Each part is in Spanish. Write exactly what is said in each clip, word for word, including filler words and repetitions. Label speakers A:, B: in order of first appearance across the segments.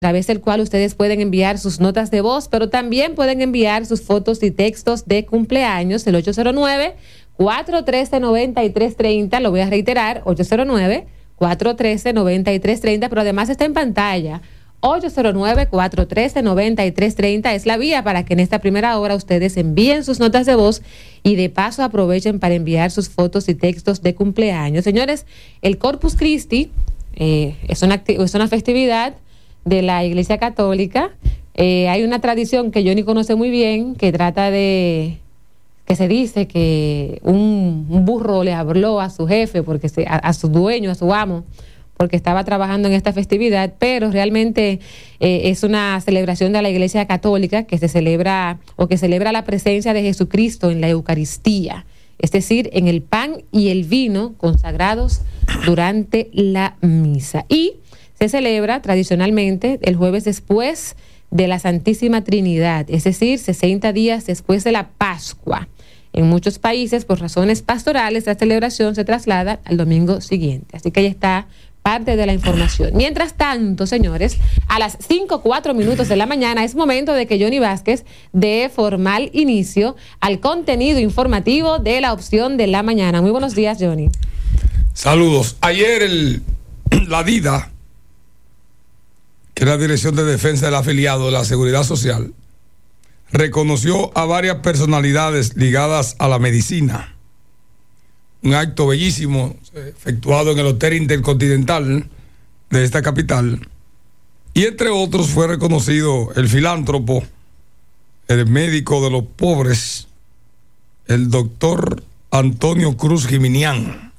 A: a través del cual ustedes pueden enviar sus notas de voz, pero también pueden enviar sus fotos y textos de cumpleaños, el ocho cero nueve, cuatro uno tres, nueve tres tres cero, lo voy a reiterar, ocho cero nueve, cuatro uno tres, nueve tres tres cero, pero además está en pantalla, ocho cero nueve, cuatro uno tres, nueve tres tres cero, es la vía para que en esta primera hora ustedes envíen sus notas de voz y de paso aprovechen para enviar sus fotos y textos de cumpleaños. Señores, el Corpus Christi eh, es, una, es una festividad de la Iglesia Católica. Eh, hay una tradición que Johnny conoce muy bien, que trata de, que se dice que un, un burro le habló a su jefe, porque se, a, a su dueño, a su amo, porque estaba trabajando en esta festividad, pero realmente eh, es una celebración de la Iglesia Católica que se celebra, o que celebra la presencia de Jesucristo en la Eucaristía, es decir, en el pan y el vino consagrados durante la misa. Y se celebra tradicionalmente el jueves después de la Santísima Trinidad, es decir, sesenta días después de la Pascua. En muchos países, por razones pastorales, la celebración se traslada al domingo siguiente. Así que ahí está parte de la información. Mientras tanto, señores, a las cinco, cuatro minutos de la mañana es momento de que Johnny Vázquez dé formal inicio al contenido informativo de la opción de la mañana. Muy buenos días, Johnny.
B: Saludos. Ayer el, la DIDA, que es la Dirección de Defensa del Afiliado de la Seguridad Social, reconoció a varias personalidades ligadas a la medicina. Un acto bellísimo efectuado en el Hotel Intercontinental de esta capital. Y entre otros fue reconocido el filántropo, el médico de los pobres, el doctor Antonio Cruz Giminián.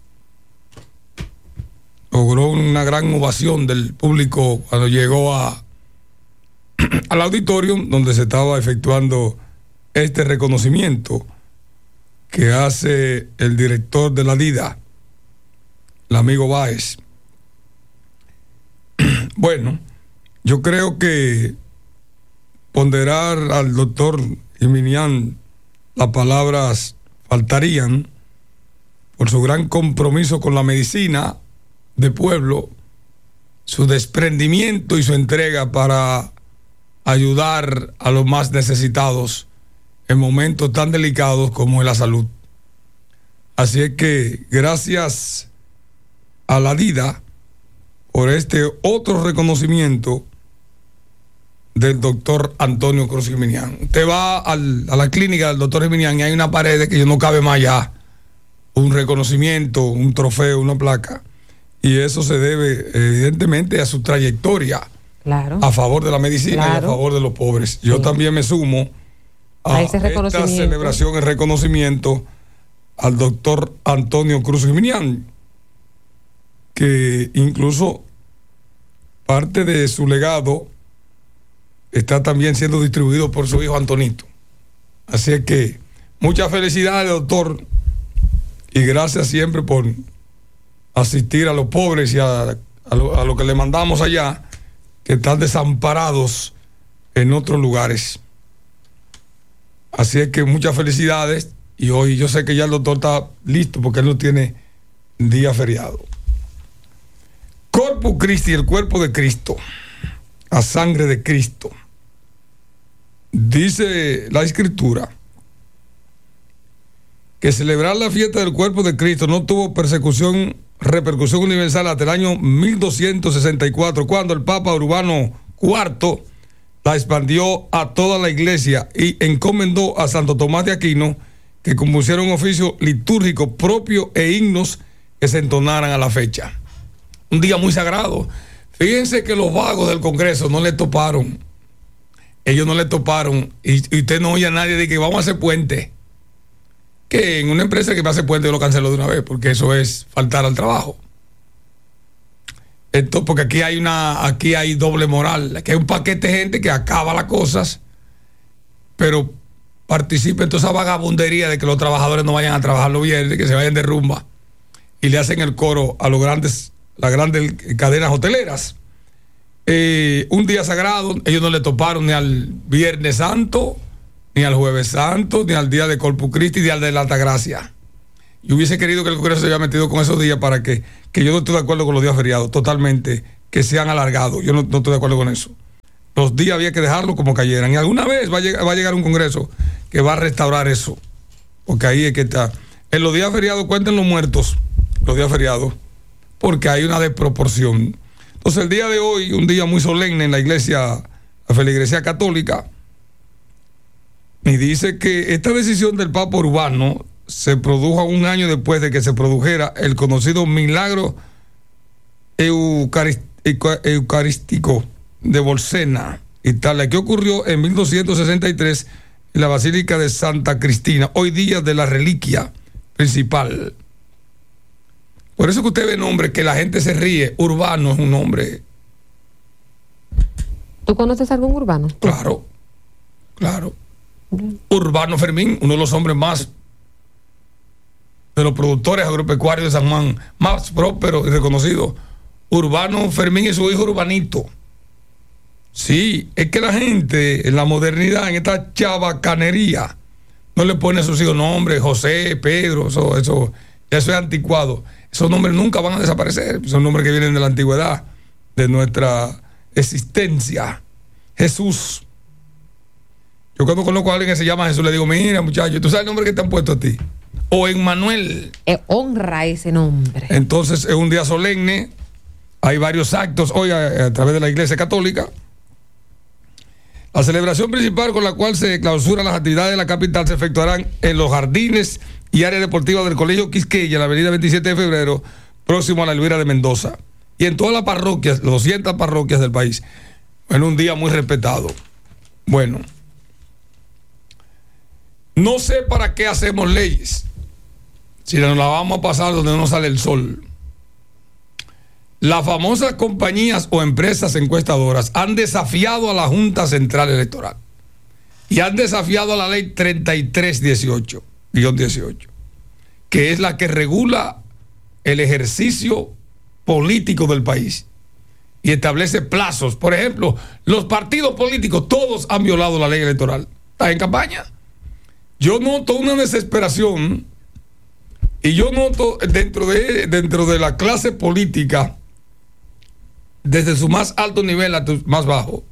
B: Logró una gran ovación del público cuando llegó a, al auditorio donde se estaba efectuando este reconocimiento que hace el director de la DIDA, el amigo Báez. Bueno, yo creo que ponderar al doctor Giminián las palabras faltarían por su gran compromiso con la medicina de pueblo, su desprendimiento y su entrega para ayudar a los más necesitados en momentos tan delicados como es la salud. Así es que gracias a la DIDA por este otro reconocimiento del doctor Antonio Cruz Giminián. Usted va al, a la clínica del doctor Giminián y hay una pared que no cabe más allá, un reconocimiento, un trofeo, una placa, y eso se debe evidentemente a su trayectoria, claro, a favor de la medicina, claro, y a favor de los pobres. Yo sí. también me sumo a, a ese esta celebración, el reconocimiento al doctor Antonio Cruz Giminián, que incluso parte de su legado está también siendo distribuido por su hijo Antonito. Así es que muchas felicidades, doctor, y gracias siempre por asistir a los pobres y a, a, lo, a lo que le mandamos allá, que están desamparados en otros lugares. Así es que muchas felicidades, y hoy yo sé que ya el doctor está listo porque él no tiene día feriado. Corpus Christi, el cuerpo de Cristo, a sangre de Cristo. Dice la Escritura que celebrar la fiesta del cuerpo de Cristo no tuvo persecución, repercusión universal hasta el año mil doscientos sesenta y cuatro, cuando el Papa Urbano cuarto la expandió a toda la iglesia y encomendó a Santo Tomás de Aquino que compusiera un oficio litúrgico propio e himnos que se entonaran a la fecha. Un día muy sagrado. Fíjense que los vagos del Congreso no le toparon. Ellos no le toparon. Y, y usted no oye a nadie de que vamos a hacer puente. Que en una empresa que va a hacer puente yo lo cancelo de una vez, porque eso es faltar al trabajo. Esto, porque aquí hay una, aquí hay doble moral. Aquí hay un paquete de gente que acaba las cosas, pero participa en toda esa vagabundería de que los trabajadores no vayan a trabajar los viernes, que se vayan de rumba, y le hacen el coro a los grandes, las grandes cadenas hoteleras. Eh, un día sagrado, ellos no le toparon ni al Viernes Santo, ni al Jueves Santo, ni al día de Corpus Christi, ni al de la Altagracia. Yo hubiese querido que el Congreso se haya metido con esos días para que, que yo no estoy de acuerdo con los días feriados, totalmente, que sean alargados. Yo no, no estoy de acuerdo con eso. Los días había que dejarlo como cayeran. Y alguna vez va a llegar, va a llegar un Congreso que va a restaurar eso. Porque ahí es que está. En los días feriados cuenten los muertos, los días feriados, porque hay una desproporción. Entonces el día de hoy, un día muy solemne en la iglesia, la feligresía católica, y dice que esta decisión del Papa Urbano se produjo un año después de que se produjera el conocido milagro eucarist- eucarístico de Bolsena, Italia, que ocurrió en mil doscientos sesenta y tres en la Basílica de Santa Cristina, hoy día de la reliquia principal. Por eso que usted ve nombre que la gente se ríe. Urbano es un nombre.
A: ¿Tú conoces algún urbano?
B: Claro, claro. Urbano Fermín, uno de los hombres más, de los productores agropecuarios de San Juan, más próspero y reconocido. Urbano Fermín y su hijo Urbanito. Sí, es que la gente en la modernidad, en esta chabacanería, no le pone a sus hijos nombres, José, Pedro, eso, eso, eso es anticuado. Esos nombres nunca van a desaparecer, son nombres que vienen de la antigüedad, de nuestra existencia. Jesús. Yo cuando conozco a alguien que se llama Jesús, le digo, mira muchacho, ¿tú sabes el nombre que te han puesto a ti? O Emmanuel.
A: Eh, honra ese nombre.
B: Entonces es un día solemne, hay varios actos hoy a, a través de la Iglesia Católica. La celebración principal con la cual se clausuran las actividades de la capital se efectuarán en los jardines y áreas deportivas del Colegio Quisqueya, en la avenida veintisiete de febrero, próximo a la Elvira de Mendoza. Y en todas las parroquias, las doscientas parroquias del país, en un día muy respetado. Bueno, no sé para qué hacemos leyes, si nos la vamos a pasar donde no sale el sol. Las famosas compañías o empresas encuestadoras han desafiado a la Junta Central Electoral y han desafiado a la ley treinta y tres dieciocho, que es la que regula el ejercicio político del país y establece plazos. Por ejemplo, los partidos políticos todos han violado la ley electoral. ¿Están en campaña? Yo noto una desesperación y yo noto dentro de, dentro de la clase política, desde su más alto nivel a su más bajo,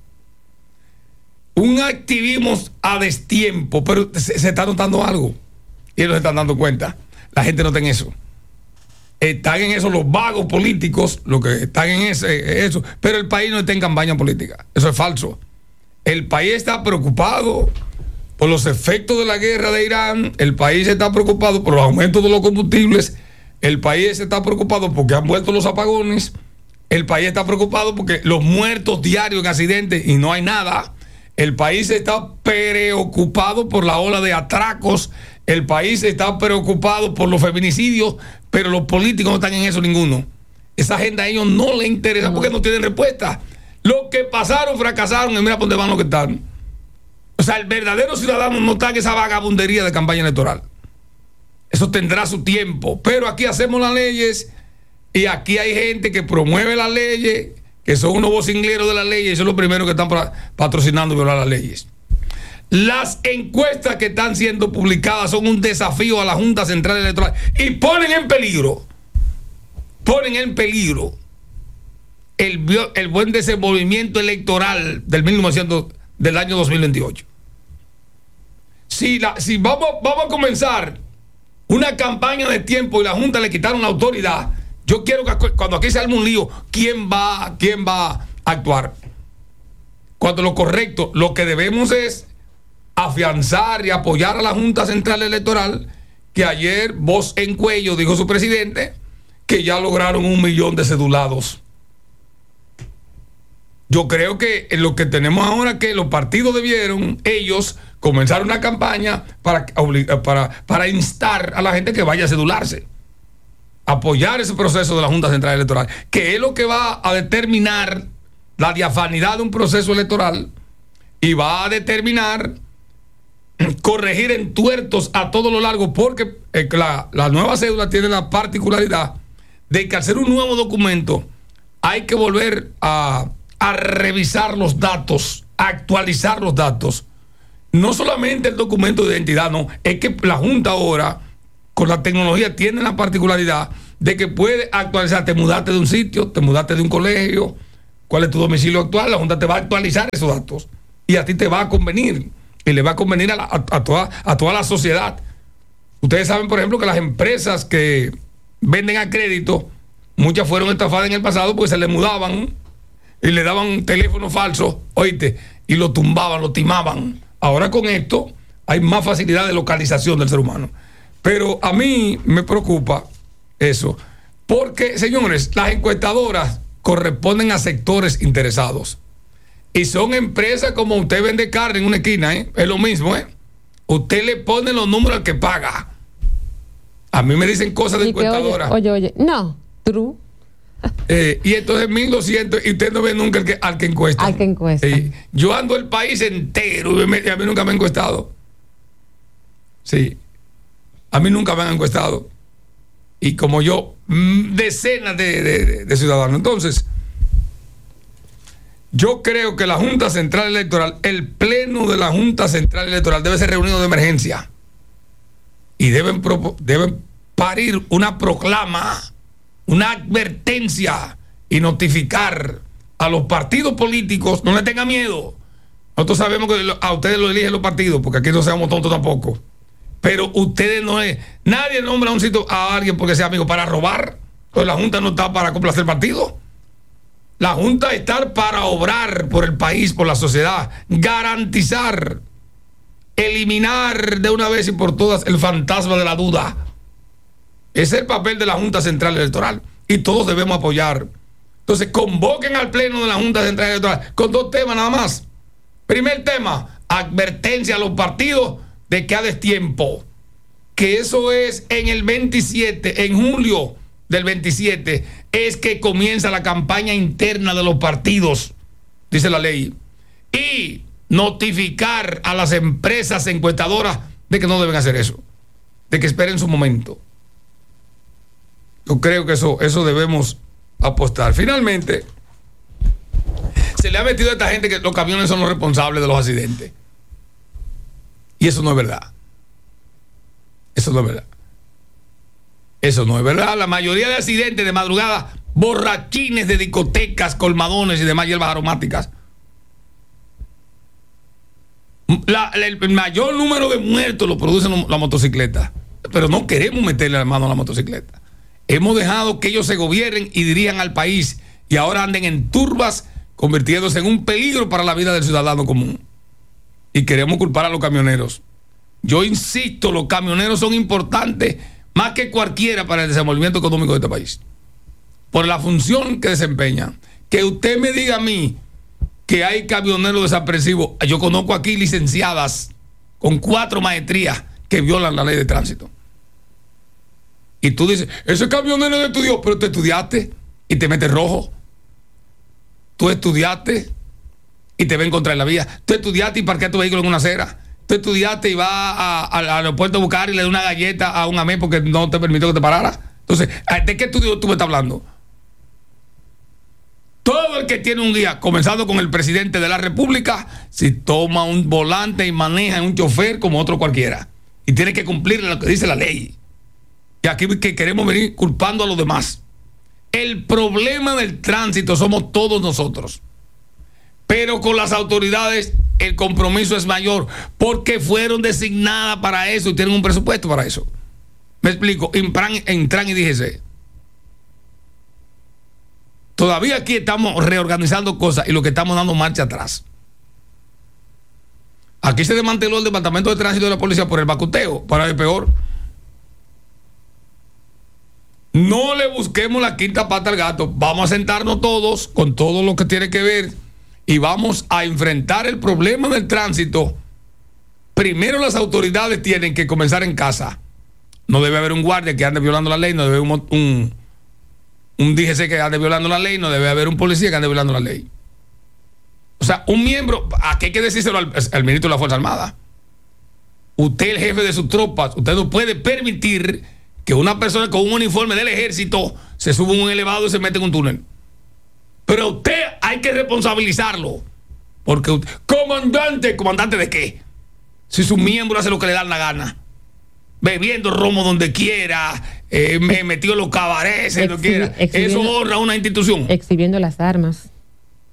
B: un activismo a destiempo, pero se, se está notando algo y ellos se están dando cuenta. La gente no está en eso. Están en eso los vagos políticos, los que están en ese, eso, pero el país no está en campaña política. Eso es falso. El país está preocupado por los efectos de la guerra de Irán, el país está preocupado por los aumentos de los combustibles, el país está preocupado porque han vuelto los apagones, el país está preocupado porque los muertos diarios en accidentes y no hay nada, el país está preocupado por la ola de atracos, el país está preocupado por los feminicidios, pero los políticos no están en eso ninguno. Esa agenda a ellos no les interesa porque no tienen respuesta. Los que pasaron fracasaron y mira por dónde van los que están. O sea, el verdadero ciudadano no está en esa vagabundería de campaña electoral. Eso tendrá su tiempo. Pero aquí hacemos las leyes y aquí hay gente que promueve las leyes, que son unos vocingleros de las leyes y son los primeros que están patrocinando violar las leyes. Las encuestas que están siendo publicadas son un desafío a la Junta Central Electoral y ponen en peligro, ponen en peligro el, el buen desenvolvimiento electoral del, mil novecientos, del año dos mil veintiocho. Si, la, si vamos, vamos a comenzar una campaña de tiempo y la Junta le quitaron la autoridad, yo quiero que cuando aquí se arme un lío, ¿quién va, quién va a actuar? Cuando lo correcto, lo que debemos es afianzar y apoyar a la Junta Central Electoral, que ayer voz en cuello dijo su presidente que ya lograron un millón de cedulados. Yo creo que en lo que tenemos ahora, que los partidos debieron ellos comenzar una campaña para, para, para instar a la gente que vaya a cedularse, apoyar ese proceso de la Junta Central Electoral, que es lo que va a determinar la diafanidad de un proceso electoral y va a determinar corregir entuertos a todo lo largo, porque eh, la, la nueva cédula tiene la particularidad de que al ser un nuevo documento hay que volver a, a revisar los datos, a actualizar los datos. No solamente el documento de identidad, no, es que la Junta ahora con la tecnología tiene la particularidad de que puede actualizar. Te mudaste de un sitio, te mudaste de un colegio, cuál es tu domicilio actual. La Junta te va a actualizar esos datos y a ti te va a convenir y le va a convenir a, la, a, a, toda, a toda la sociedad. Ustedes saben, por ejemplo, que las empresas que venden a crédito, muchas fueron estafadas en el pasado porque se le mudaban y le daban un teléfono falso, oíste, y lo tumbaban, lo timaban. Ahora con esto hay más facilidad de localización del ser humano. Pero a mí me preocupa eso, porque, señores, las encuestadoras corresponden a sectores interesados y son empresas como usted vende carne en una esquina, ¿eh? Es lo mismo, ¿eh? Usted le pone los números al que paga. A mí me dicen cosas de encuestadoras.
A: Oye, oye, oye, no, true.
B: Eh, y entonces mil doscientos y usted no ve nunca el que, al que encuesta.
A: Al que encuesta.
B: Eh, yo ando el país entero y me, a mí nunca me han encuestado. Sí. A mí nunca me han encuestado. Y como yo, decenas de, de, de ciudadanos. Entonces, yo creo que la Junta Central Electoral, el pleno de la Junta Central Electoral debe ser reunido de emergencia. Y deben, deben parir una proclama, una advertencia y notificar a los partidos políticos, no le tengan miedo. Nosotros sabemos que a ustedes lo eligen los partidos, porque aquí no seamos tontos tampoco. Pero ustedes no es, nadie nombra a un sitio a alguien porque sea amigo para robar. Pues la Junta no está para complacer partido. La Junta está para obrar por el país, por la sociedad, garantizar, eliminar de una vez y por todas el fantasma de la duda. Ese es el papel de la Junta Central Electoral y todos debemos apoyar. Entonces convoquen al pleno de la Junta Central Electoral con dos temas nada más. Primer tema, advertencia a los partidos de que ha destiempo, que eso es en el veintisiete, en julio del veintisiete, es que comienza la campaña interna de los partidos, dice la ley, y notificar a las empresas encuestadoras de que no deben hacer eso, de que esperen su momento. Yo creo que eso, eso debemos apostar. Finalmente, se le ha metido a esta gente que los camiones son los responsables de los accidentes. Y eso no es verdad. Eso no es verdad. Eso no es verdad. La mayoría de accidentes de madrugada, borrachines de discotecas, colmadones y demás hierbas aromáticas. La, la, el mayor número de muertos lo producen la motocicleta. Pero no queremos meterle la mano a la motocicleta. Hemos dejado que ellos se gobiernen y dirijan al país y ahora anden en turbas, convirtiéndose en un peligro para la vida del ciudadano común. Y queremos culpar a los camioneros. Yo insisto, los camioneros son importantes más que cualquiera para el desenvolvimiento económico de este país, por la función que desempeñan. Que usted me diga a mí que hay camioneros desapresivos. Yo conozco aquí licenciadas con cuatro maestrías que violan la ley de tránsito. Y tú dices, ese camionero no estudió, pero tú estudiaste y te metes rojo. Tú estudiaste y te ven contra la vía. Tú estudiaste y parqueaste tu vehículo en una acera. Tú estudiaste y vas a, a, al aeropuerto a buscar y le das una galleta a un amén porque no te permitió que te pararas. Entonces, ¿de qué estudio tú me estás hablando? Todo el que tiene un guía, comenzando con el presidente de la República, si toma un volante y maneja un chofer como otro cualquiera. Y tiene que cumplir lo que dice la ley. Y aquí que queremos venir culpando a los demás. El problema del tránsito somos todos nosotros. Pero con las autoridades el compromiso es mayor porque fueron designadas para eso y tienen un presupuesto para eso. Me explico, entran, entran y D G C. Todavía aquí estamos reorganizando cosas y lo que estamos dando marcha atrás. Aquí se desmanteló el departamento de tránsito de la policía por el bacuteo, para el peor. No le busquemos la quinta pata al gato. Vamos a sentarnos todos con todo lo que tiene que ver y vamos a enfrentar el problema del tránsito. Primero las autoridades tienen que comenzar en casa. No debe haber un guardia que ande violando la ley, no debe haber un, un, un D G C que ande violando la ley, no debe haber un policía que ande violando la ley. O sea, un miembro, aquí hay que decírselo al, al ministro de la Fuerza Armada. Usted es el jefe de sus tropas, usted no puede permitir que una persona con un uniforme del ejército se suba a un elevado y se mete en un túnel. Pero usted hay que responsabilizarlo. Porque usted, comandante, ¿comandante de qué? Si su miembro hace lo que le dan la gana. Bebiendo romo donde quiera, eh, me metió en los cabarets, donde quiera. Eso honra a una institución.
A: Exhibiendo las armas.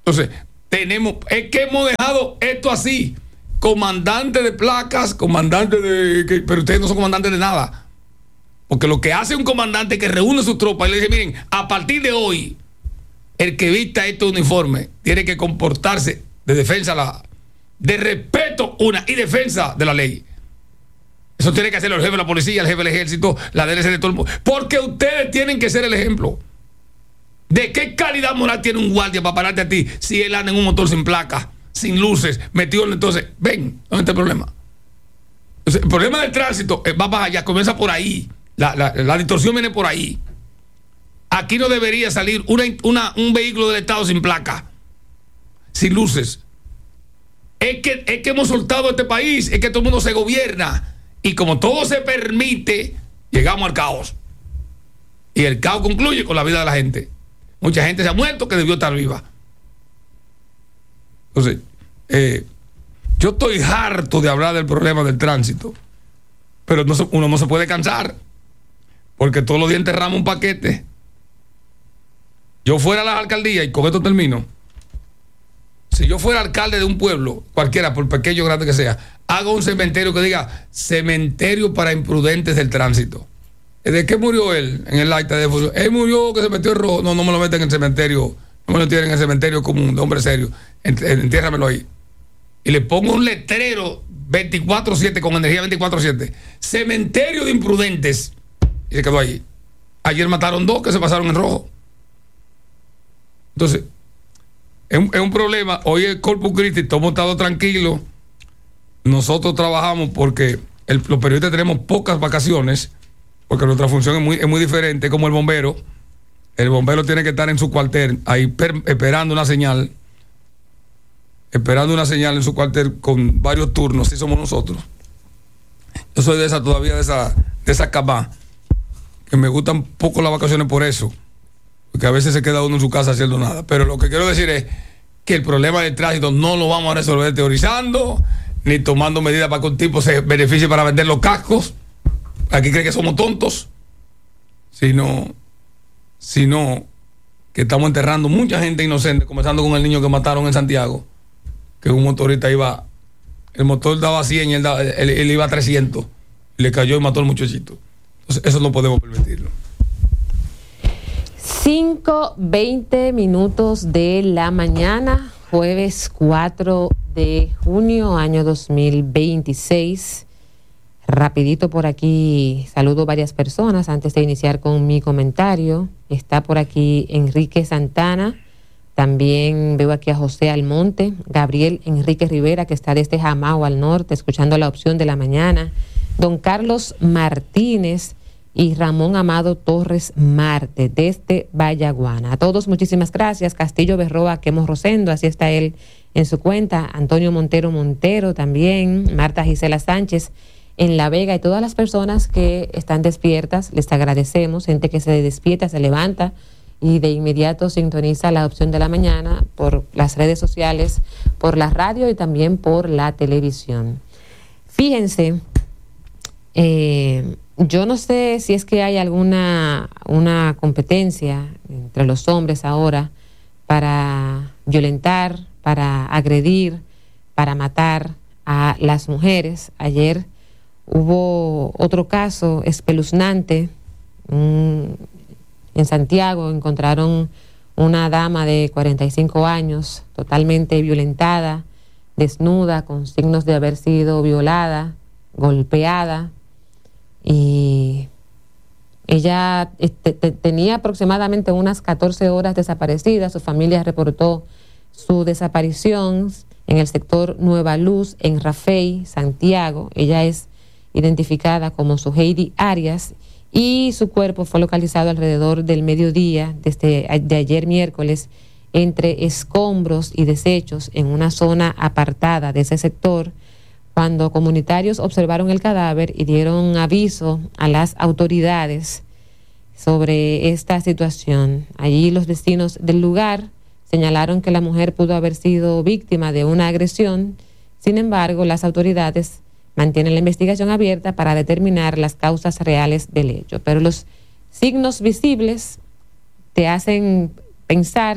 B: Entonces, tenemos, es que hemos dejado esto así. Comandante de placas, comandante de... Que, pero ustedes no son comandantes de nada. Porque lo que hace un comandante es que reúne sus tropas y le dice, miren, a partir de hoy, el que vista este uniforme tiene que comportarse de defensa, la, de respeto una y defensa de la ley. Eso tiene que hacer el jefe de la policía, el jefe del ejército, la D N C de todo el mundo. Porque ustedes tienen que ser el ejemplo. ¿De qué calidad moral tiene un guardia para pararte a ti si él anda en un motor sin placa, sin luces, metido en... Entonces, ven, ¿dónde está el problema? Entonces, el problema del tránsito eh, va para allá, comienza por ahí. La, la, la distorsión viene por ahí. Aquí no debería salir una, una, un vehículo del Estado sin placa, sin luces. Es que, es que hemos soltado este país, es que todo el mundo se gobierna. Y como todo se permite, llegamos al caos. Y el caos concluye con la vida de la gente. Mucha gente se ha muerto que debió estar viva. Entonces, eh, yo estoy harto de hablar del problema del tránsito. Pero no se, uno no se puede cansar. Porque todos los días enterramos un paquete. Yo fuera a la alcaldía, y con esto termino. Si yo fuera alcalde de un pueblo, cualquiera, por pequeño o grande que sea, hago un cementerio que diga cementerio para imprudentes del tránsito. ¿De qué murió él? En el acta de él murió que se metió en rojo. No, no me lo meten en el cementerio. No me lo tienen en el cementerio común de hombre serio. Entiérramelo ahí. Y le pongo un letrero veinticuatro siete con energía veinticuatro siete. Cementerio de imprudentes. Y se quedó allí. Ayer mataron dos que se pasaron en rojo. Entonces, es un, es un problema. Hoy el Corpus Christi, todos hemos estado tranquilos. Nosotros trabajamos porque el, los periodistas tenemos pocas vacaciones, porque nuestra función es muy, es muy diferente, como el bombero. El bombero tiene que estar en su cuartel, ahí per, esperando una señal, esperando una señal en su cuartel con varios turnos, así somos nosotros. Yo soy de esa todavía, de esa, de esa cama, que me gustan poco las vacaciones por eso, porque a veces se queda uno en su casa haciendo nada. Pero lo que quiero decir es que el problema del tránsito no lo vamos a resolver teorizando, ni tomando medidas para que un tipo se beneficie para vender los cascos. Aquí cree que somos tontos, sino, sino que estamos enterrando mucha gente inocente, comenzando con el niño que mataron en Santiago, que un motorista iba, el motor daba cien y él, daba, él, él iba a trescientos, y le cayó y mató al muchachito. Entonces, eso no podemos permitirlo.
A: cinco veinte minutos de la mañana, jueves cuatro de junio, año dos mil veintiséis. Rapidito por aquí, saludo varias personas antes de iniciar con mi comentario. Está por aquí Enrique Santana, también veo aquí a José Almonte, Gabriel Enrique Rivera, que está desde Jamao al norte, escuchando la opción de la mañana, don Carlos Martínez y Ramón Amado Torres Marte, desde Vallaguana. A todos muchísimas gracias. Castillo Berroa, Quemos Rosendo, así está él en su cuenta. Antonio Montero Montero también, Marta Gisela Sánchez en La Vega, y todas las personas que están despiertas, les agradecemos. Gente que se despierta, se levanta y de inmediato sintoniza la opción de la mañana por las redes sociales, por la radio y también por la televisión. Fíjense, eh, yo no sé si es que hay alguna una competencia entre los hombres ahora para violentar, para agredir, para matar a las mujeres. Ayer hubo otro caso espeluznante. Um, en Santiago encontraron una dama de cuarenta y cinco años totalmente violentada, desnuda, con signos de haber sido violada, golpeada, y ella este, te, tenía aproximadamente unas catorce horas desaparecida. Su familia reportó su desaparición en el sector Nueva Luz, en Rafey, Santiago. Ella es identificada como Suheidi Arias y su cuerpo fue localizado alrededor del mediodía desde de ayer miércoles entre escombros y desechos en una zona apartada de ese sector, cuando comunitarios observaron el cadáver y dieron aviso a las autoridades sobre esta situación. Allí los vecinos del lugar señalaron que la mujer pudo haber sido víctima de una agresión. Sin embargo, las autoridades mantienen la investigación abierta para determinar las causas reales del hecho. Pero los signos visibles te hacen pensar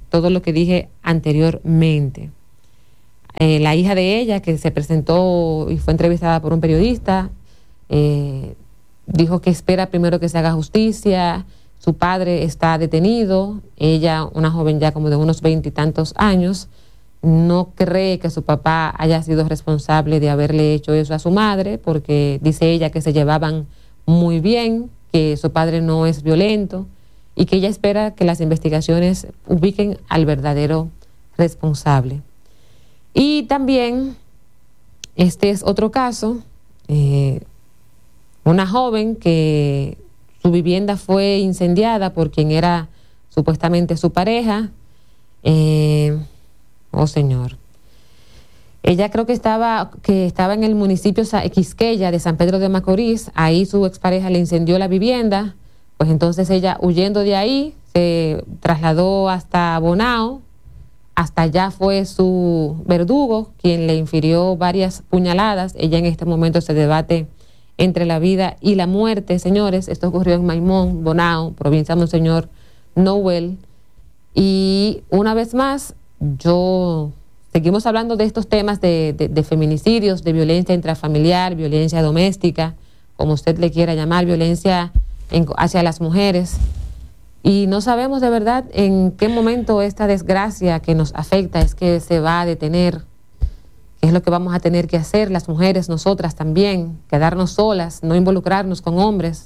A: todo lo que dije anteriormente. Eh, la hija de ella, que se presentó y fue entrevistada por un periodista, eh, dijo que espera primero que se haga justicia. Su padre está detenido, ella, una joven ya como de unos veintitantos años, no cree que su papá haya sido responsable de haberle hecho eso a su madre, porque dice ella que se llevaban muy bien, que su padre no es violento y que ella espera que las investigaciones ubiquen al verdadero responsable. Y también, este es otro caso, eh, una joven que su vivienda fue incendiada por quien era supuestamente su pareja. Eh, oh señor. Ella creo que estaba, que estaba en el municipio Quisqueya de San Pedro de Macorís. Ahí su expareja le incendió la vivienda. Pues entonces ella, huyendo de ahí, se trasladó hasta Bonao. Hasta allá fue su verdugo quien le infirió varias puñaladas. Ella en este momento se debate entre la vida y la muerte, señores. Esto ocurrió en Maimón, Bonao, provincia de Monseñor Noel. Y una vez más, yo seguimos hablando de estos temas de, de, de feminicidios, de violencia intrafamiliar, violencia doméstica, como usted le quiera llamar, violencia en, hacia las mujeres. Y no sabemos de verdad en qué momento esta desgracia que nos afecta es que se va a detener. ¿Qué es lo que vamos a tener que hacer las mujeres, nosotras también? Quedarnos solas, no involucrarnos con hombres.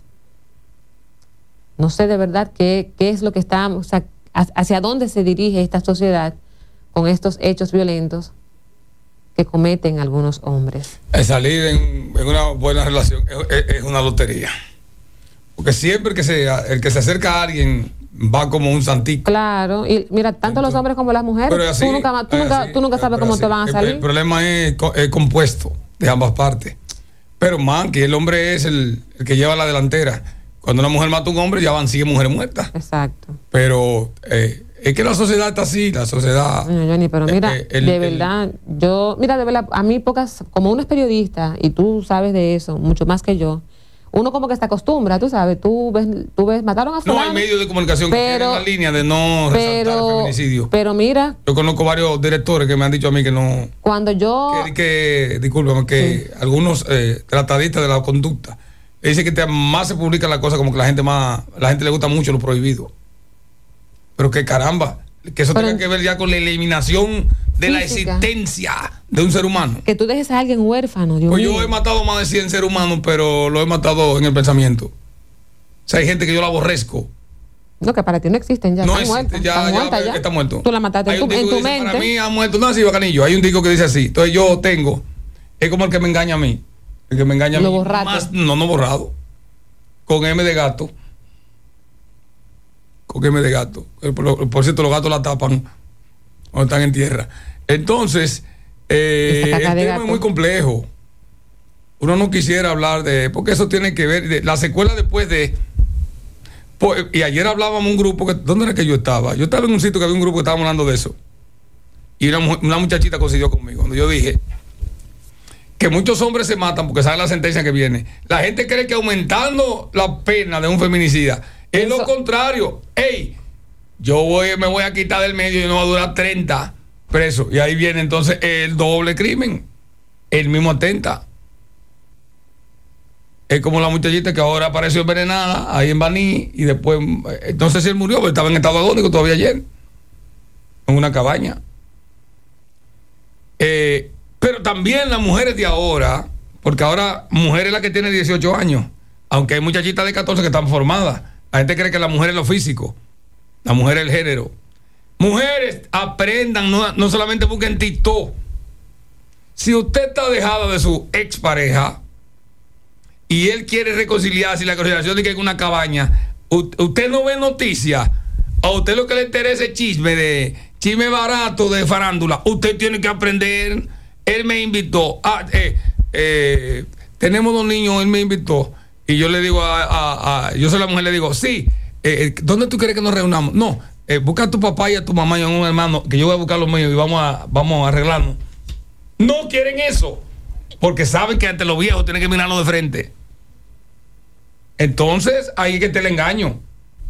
A: No sé de verdad qué, qué es lo que estamos, o sea, hacia dónde se dirige esta sociedad con estos hechos violentos que cometen algunos hombres.
B: El salir en, en una buena relación es, es una lotería. Porque siempre que se, el que se acerca a alguien va como un santico.
A: Claro, y mira, tanto Entonces, los hombres como las mujeres, así, tú nunca, tú nunca, tú nunca sabes cómo así, te van a salir.
B: El, el problema es, es compuesto de ambas partes. Pero man, que el hombre es el, el que lleva la delantera. Cuando una mujer mata a un hombre, ya van siete mujeres muertas.
A: Exacto.
B: Pero eh, es que la sociedad está así, la sociedad...
A: No, Johnny, pero mira, eh, el, de verdad, el, yo, mira, de verdad, a mí pocas, como uno es periodista, y tú sabes de eso, mucho más que yo, uno como que se acostumbra, tú sabes, tú ves, tú ves, mataron a fulano.
B: No hay medios de comunicación
A: pero,
B: que tienen la línea de no resaltar
A: pero,
B: el feminicidio.
A: Pero mira...
B: Yo conozco varios directores que me han dicho a mí que no...
A: Cuando yo...
B: Que, que discúlpame, que sí. algunos eh, tratadistas de la conducta dicen que te, más se publica la cosa como que la gente más... La gente le gusta mucho lo prohibido. Pero que caramba, que eso pero, tenga que ver ya con la eliminación de física. La existencia de un ser humano.
A: Que tú dejes a alguien huérfano, Dios
B: Pues
A: mío.
B: yo he matado más de cien seres humanos, pero lo he matado en el pensamiento. O sea, hay gente que yo la aborrezco.
A: No, que para ti no existen, ya
B: no
A: están muertos.
B: Ya,
A: están
B: ya,
A: muertas,
B: ya está muerto.
A: Tú la mataste
B: hay
A: en tu, en tu
B: dice,
A: mente.
B: Para mí ha muerto. No, así, bacanillo. Hay un disco que dice así. Entonces yo tengo, es como el que me engaña a mí. El que me engaña a
A: lo
B: mí.
A: Borraste.
B: Más, no, no borrado. Con M de gato. Con M de gato. Por, por cierto, los gatos la tapan cuando están en tierra. Entonces, eh, el tema gato. Es muy complejo. Uno no quisiera hablar de... Porque eso tiene que ver... De, la secuela después de... Pues, y ayer hablábamos un grupo... Que, ¿dónde era que yo estaba? Yo estaba en un sitio que había un grupo que estábamos hablando de eso. Y una, una muchachita coincidió conmigo. Cuando yo dije que muchos hombres se matan porque sabe la sentencia que viene. La gente cree que aumentando la pena de un feminicida es eso. Lo contrario. ¡Ey! Yo voy, me voy a quitar del medio y no va a durar treinta presos. Y ahí viene entonces el doble crimen. El mismo atenta. Es como la muchachita que ahora apareció envenenada ahí en Baní y después, no sé si él murió, pero estaba en estado agónico todavía ayer. En una cabaña. Eh, pero también las mujeres de ahora, porque ahora mujer es la que tiene dieciocho años, aunque hay muchachitas de catorce que están formadas. La gente cree que la mujer es lo físico. La mujer es el género. Mujeres, aprendan, no, no solamente busquen TikTok. Si usted está dejada de su expareja y él quiere reconciliarse y la reconciliación de que hay una cabaña, usted no ve noticias, a usted lo que le interesa es chisme de chisme barato de farándula. Usted tiene que aprender. Él me invitó. Ah, eh, eh, tenemos dos niños, él me invitó. Y yo le digo a, a, a yo soy la mujer, le digo, sí, eh, ¿dónde tú quieres que nos reunamos? No, eh, busca a tu papá y a tu mamá y a un hermano, que yo voy a buscar los míos y vamos a, vamos a arreglarnos. No quieren eso, porque saben que ante los viejos tienen que mirarlo de frente. Entonces, ahí es que te le engaño.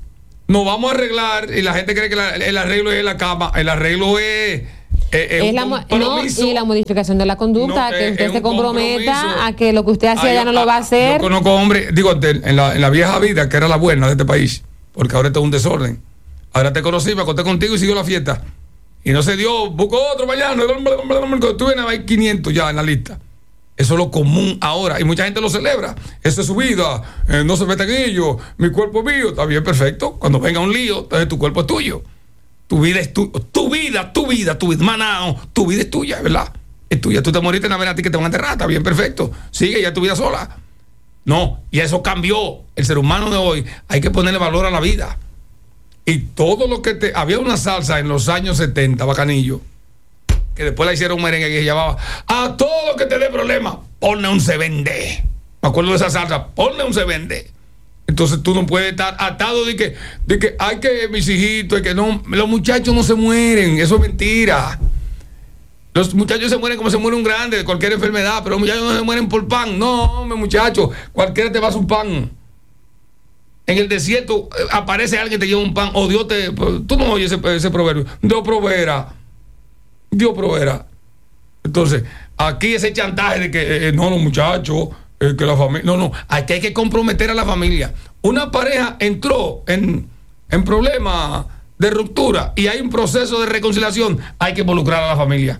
B: nos vamos a arreglar y la gente cree que la, el arreglo es la cama, el arreglo es... Es, es
A: la, no, y la modificación de la conducta, no, que usted se comprometa a que lo que usted hacía Ay, ya no a, lo va a hacer.
B: Yo conozco hombres, digo, en la, en la vieja vida, que era la buena de este país, porque ahora esto es un desorden. Ahora te conocí, me acosté contigo y siguió la fiesta. Y no se dio, buscó otro mañana, tú vienes, hay quinientos ya en la lista. Eso es lo común ahora, y mucha gente lo celebra. Esa es su vida, eh, no se metan ellos, mi cuerpo es mío, está bien, perfecto. Cuando venga un lío, entonces tu cuerpo es tuyo. Tu vida es tu, tu vida, tu vida, tu vida, manao, tu vida es tuya, ¿verdad? Es tuya. Tú te moriste en la a ti que te van a enterrar, está bien, perfecto. Sigue ya tu vida sola. No, y eso cambió. El ser humano de hoy, hay que ponerle valor a la vida. Y todo lo que te... Había una salsa en los años setenta, Bacanillo, que después la hicieron un merengue que se llamaba a todo lo que te dé problema, ponle un se vende. Me acuerdo de esa salsa, ponle un se vende. Entonces tú no puedes estar atado de que, de que hay que, mis hijitos, que no, los muchachos no se mueren, eso es mentira. Los muchachos se mueren como se muere un grande de cualquier enfermedad, pero los muchachos no se mueren por pan. No, hombre, muchacho, cualquiera te va a su pan. En el desierto aparece alguien que te lleva un pan, o Dios te... Tú no oyes ese, ese proverbio. Dios proveerá. Dios proveerá. Entonces, aquí ese chantaje de que eh, no, los muchachos... que la familia, no, no, aquí hay que comprometer a la familia. Una pareja entró en, en problemas de ruptura y hay un proceso de reconciliación, hay que involucrar a la familia.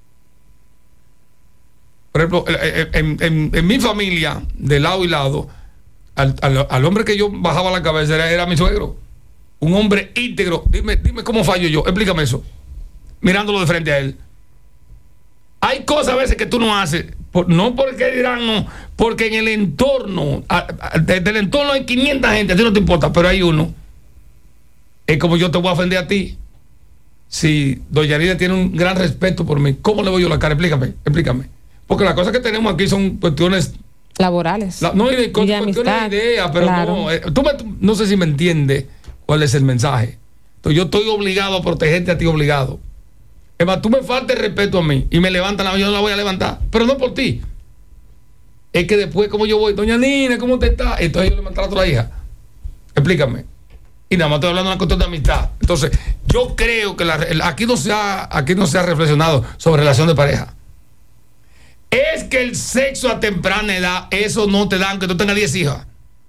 B: Por ejemplo, en, en, en mi familia, de lado y lado, al, al, al hombre que yo bajaba la cabeza era, era mi suegro, un hombre íntegro. Dime, dime cómo fallo yo, explícame eso, mirándolo de frente a él. Hay cosas a veces que tú no haces, por, no porque dirán, no, porque en el entorno, desde el entorno hay quinientas gente, a ti no te importa, pero hay uno. Es como yo te voy a ofender a ti. Si doña Yarida tiene un gran respeto por mí, ¿cómo le voy yo la cara? Explícame, explícame. Porque las cosas que tenemos aquí son cuestiones
A: laborales.
B: La, no, y de,
A: y
B: cuestiones
A: de amistad,
B: de idea, pero
A: claro.
B: no, eh, tú me, no sé si me entiendes cuál es el mensaje. Entonces yo estoy obligado a protegerte a ti, obligado. Es más, tú me faltas el respeto a mí y me levantan la mano, yo no la voy a levantar, pero no por ti. Es que después, como yo voy, doña Nina, ¿cómo te está? Entonces yo le maltrato a la hija. Explícame. Y nada más estoy hablando de una cuestión de amistad. Entonces, yo creo que la, aquí, no se ha, aquí no se ha reflexionado sobre relación de pareja. Es que el sexo a temprana edad, eso no te da, aunque tú tengas diez hijas.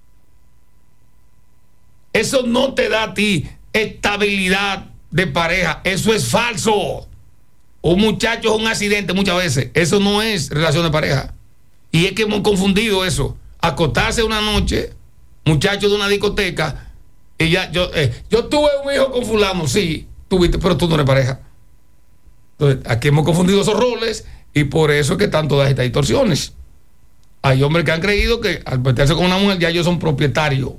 B: Eso no te da a ti estabilidad de pareja. Eso es falso. Un muchacho es un accidente muchas veces. Eso no es relación de pareja. Y es que hemos confundido eso. Acostarse una noche, muchacho de una discoteca, y ya, yo, eh, yo tuve un hijo con fulano, sí, tuviste, pero tú no eres pareja. Entonces, aquí hemos confundido esos roles y por eso es que están todas estas distorsiones. Hay hombres que han creído que al meterse con una mujer ya ellos son propietarios.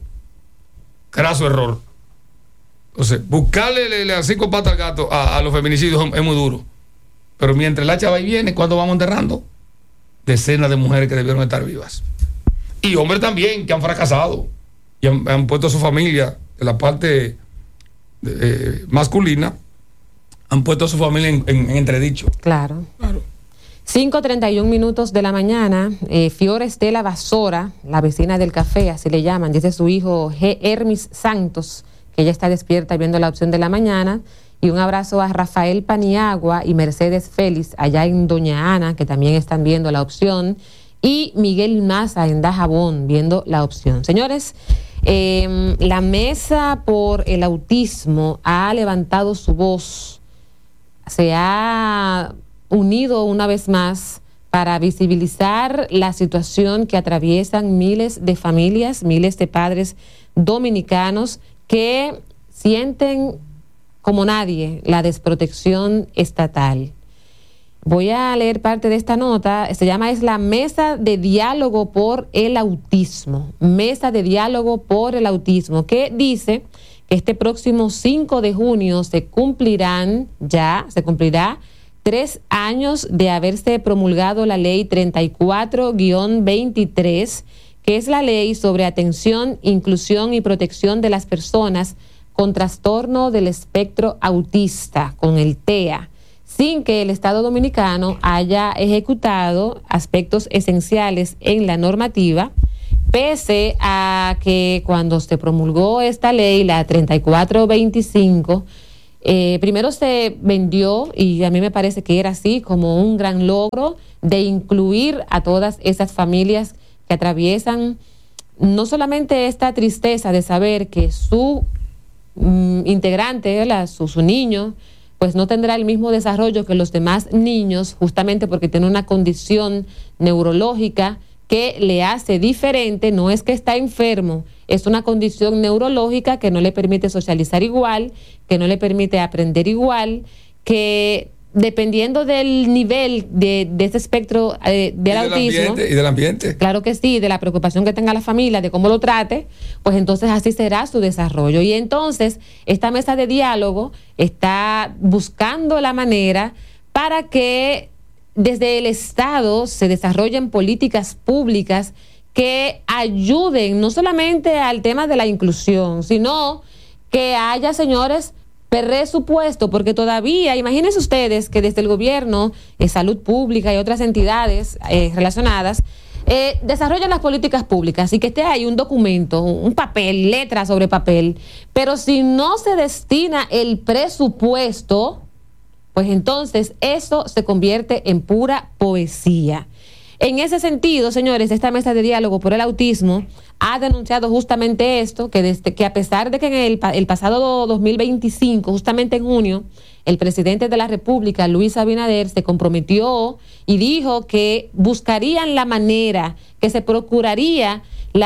B: Craso error. Entonces, buscarle las cinco patas al gato a, a los feminicidios es, es muy duro. Pero mientras la chava y viene, ¿cuándo vamos enterrando? Decenas de mujeres que debieron estar vivas. Y hombres también que han fracasado y han, han puesto a su familia de la parte eh, masculina, han puesto a su familia en, en, en entredicho.
A: Claro.
B: Claro.
A: cinco treinta y un minutos de la mañana, eh, Fiora Estela Basora, la vecina del café, así le llaman, dice su hijo G. Hermis Santos, que ella está despierta viendo la opción de la mañana. Y un abrazo a Rafael Paniagua y Mercedes Félix allá en Doña Ana, que también están viendo la opción, y Miguel Maza en Dajabón viendo la opción. Señores, eh, la Mesa por el Autismo ha levantado su voz, se ha unido una vez más para visibilizar la situación que atraviesan miles de familias, miles de padres dominicanos que sienten como nadie la desprotección estatal. Voy a leer parte de esta nota. Se llama, es la Mesa de Diálogo por el Autismo. Mesa de Diálogo por el Autismo, que dice que este próximo cinco de junio se cumplirán ya, se cumplirá tres años de haberse promulgado la ley treinta y cuatro guión veintitrés, que es la ley sobre atención, inclusión y protección de las personas con trastorno del espectro autista, con el T E A, sin que el Estado Dominicano haya ejecutado aspectos esenciales en la normativa, pese a que cuando se promulgó esta ley, la treinta y cuatro veinticinco, eh, primero se vendió, y a mí me parece que era así, como un gran logro de incluir a todas esas familias que atraviesan no solamente esta tristeza de saber que su mm, integrante, la, su, su niño, pues no tendrá el mismo desarrollo que los demás niños, justamente porque tiene una condición neurológica que le hace diferente. No es que está enfermo, es una condición neurológica que no le permite socializar igual, que no le permite aprender igual, que dependiendo del nivel de, de ese espectro eh, del, del autismo
B: ambiente, y del ambiente,
A: claro que sí, de la preocupación que tenga la familia, de cómo lo trate, pues entonces así será su desarrollo. Y entonces esta mesa de diálogo está buscando la manera para que desde el Estado se desarrollen políticas públicas que ayuden no solamente al tema de la inclusión, sino que haya, señores, presupuesto, porque todavía, imagínense ustedes que desde el gobierno, eh, salud pública y otras entidades eh, relacionadas, eh, desarrollan las políticas públicas y que esté ahí un documento, un papel, letras sobre papel, pero si no se destina el presupuesto, pues entonces eso se convierte en pura poesía. En ese sentido, señores, esta mesa de diálogo por el autismo ha denunciado justamente esto, que desde que a pesar de que en el, el pasado dos mil veinticinco, justamente en junio, el presidente de la República, Luis Abinader, se comprometió y dijo que buscarían la manera, que se procuraría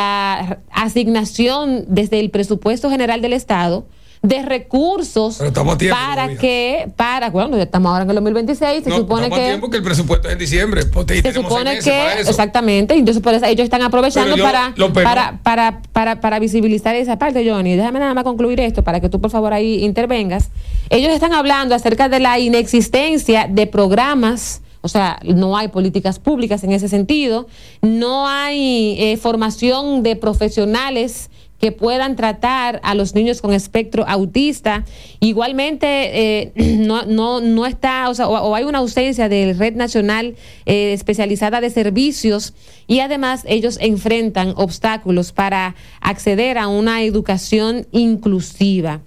A: la asignación desde el presupuesto general del Estado de recursos para todavía. que, para, bueno, ya estamos ahora en el dos mil veintiséis, se
B: no,
A: supone que...
B: tiempo que el presupuesto es en diciembre, porque
A: se supone que, para eso. Exactamente, entonces por eso ellos están aprovechando yo, para, para, para, para, para visibilizar esa parte, Johnny. Déjame nada más concluir esto para que tú por favor ahí intervengas. Ellos están hablando acerca de la inexistencia de programas. O sea, no hay políticas públicas en ese sentido, no hay eh, formación de profesionales que puedan tratar a los niños con espectro autista. Igualmente, eh, no, no, no está, o sea, o, o hay una ausencia de red nacional eh, especializada de servicios, y además ellos enfrentan obstáculos para acceder a una educación inclusiva.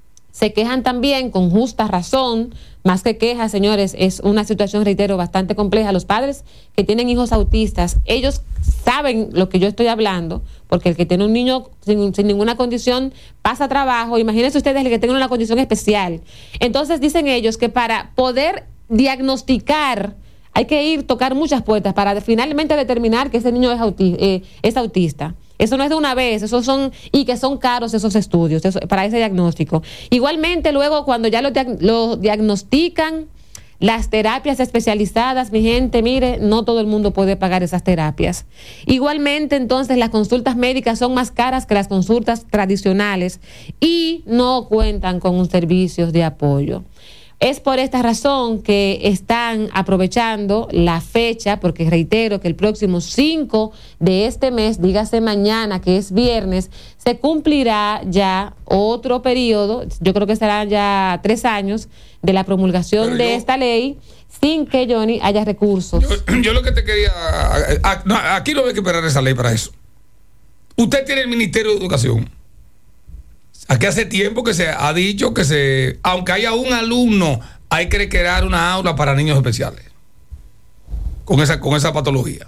A: Se quejan también con justa razón, más que quejas, señores, es una situación, reitero, bastante compleja. Los padres que tienen hijos autistas, ellos saben lo que yo estoy hablando, porque el que tiene un niño sin, sin ninguna condición pasa trabajo. Imagínense ustedes el que tenga una condición especial. Entonces dicen ellos que para poder diagnosticar hay que ir tocar muchas puertas para finalmente determinar que ese niño es, auti- eh, es autista. Eso no es de una vez, esos son, y que son caros esos estudios eso, para ese diagnóstico. Igualmente, luego, cuando ya lo, diag- lo diagnostican, las terapias especializadas, mi gente, mire, no todo el mundo puede pagar esas terapias. Igualmente, entonces, las consultas médicas son más caras que las consultas tradicionales y no cuentan con servicios de apoyo. Es por esta razón que están aprovechando la fecha, porque reitero que el próximo cinco de este mes, dígase mañana, que es viernes, se cumplirá ya otro periodo, yo creo que serán ya tres años, de la promulgación Pero de yo, esta ley, sin que, Johnny, haya recursos.
B: Yo, yo lo que te quería... No, aquí no hay que esperar esa ley para eso. Usted tiene el Ministerio de Educación. Aquí hace tiempo que se ha dicho que se, aunque haya un alumno, hay que crear una aula para niños especiales con esa, con esa patología.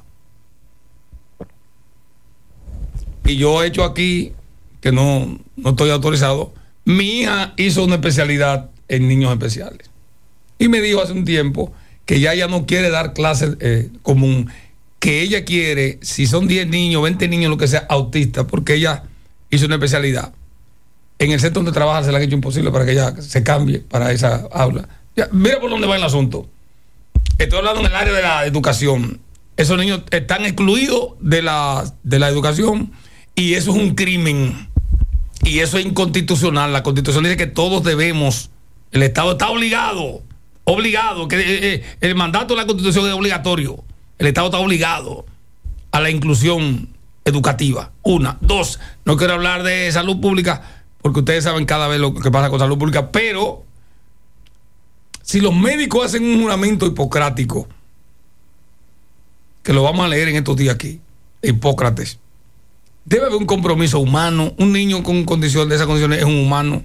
B: Y yo he hecho aquí, que no, no estoy autorizado, mi hija hizo una especialidad en niños especiales. Y me dijo hace un tiempo que ya ella no quiere dar clases eh, común, que ella quiere, si son diez niños, veinte niños, lo que sea, autistas, porque ella hizo una especialidad. En el centro donde trabaja se le ha hecho imposible para que ella se cambie para esa aula. Ya, mira por dónde va el asunto. Estoy hablando en el área de la educación. Esos niños están excluidos de la, de la educación y eso es un crimen. Y eso es inconstitucional. La Constitución dice que todos debemos, el Estado está obligado, obligado, que eh, el mandato de la Constitución es obligatorio. El Estado está obligado a la inclusión educativa. Una. Dos, no quiero hablar de salud pública, porque ustedes saben cada vez lo que pasa con salud pública, pero si los médicos hacen un juramento hipocrático, que lo vamos a leer en estos días aquí, Hipócrates, Debe haber un compromiso humano. Un niño con condición de esas condiciones es un humano.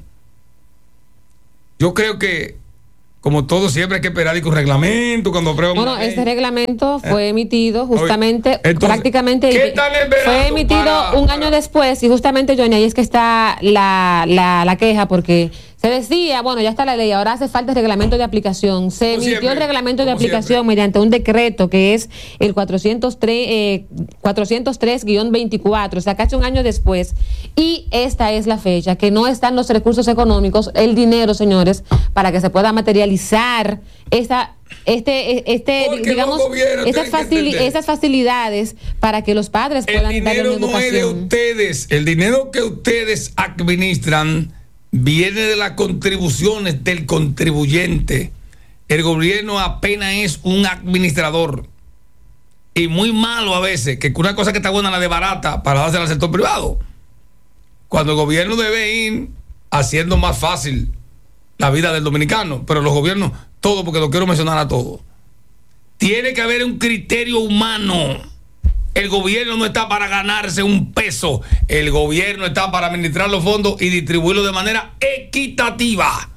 B: Yo creo que, como todo, siempre hay que esperar y con reglamento cuando aprueban.
A: Bueno,
B: una ley.
A: este reglamento fue emitido justamente,
B: Entonces,
A: prácticamente
B: ¿qué están esperando
A: fue emitido
B: para-
A: un
B: para-
A: año después, y justamente, Johnny, ahí es que está la, la, la queja, porque se decía, bueno, ya está la ley, ahora hace falta el reglamento de aplicación. Se
B: Como
A: emitió
B: siempre,
A: el reglamento de
B: como
A: aplicación
B: siempre.
A: mediante un decreto que es el cuatrocientos tres, eh, cuatrocientos tres guión veinticuatro, o sea, casi un año después. Y esta es la fecha, que no están los recursos económicos, el dinero, señores, para que se pueda materializar esa, este, este,
B: Porque
A: digamos,
B: los gobiernos
A: esas,
B: tienen que
A: facili-
B: entender.
A: esas facilidades para que los padres
B: El
A: puedan darle
B: dinero
A: una
B: no es de
A: educación.
B: ustedes. El dinero que ustedes administran viene de las contribuciones del contribuyente. El gobierno apenas es un administrador. Y muy malo a veces, que una cosa que está buena la de barata para dársela al sector privado. Cuando el gobierno debe ir haciendo más fácil la vida del dominicano. Pero los gobiernos, todo, porque lo quiero mencionar a todos. Tiene que haber un criterio humano. El gobierno no está para ganarse un peso. El gobierno está para administrar los fondos y distribuirlos de manera equitativa.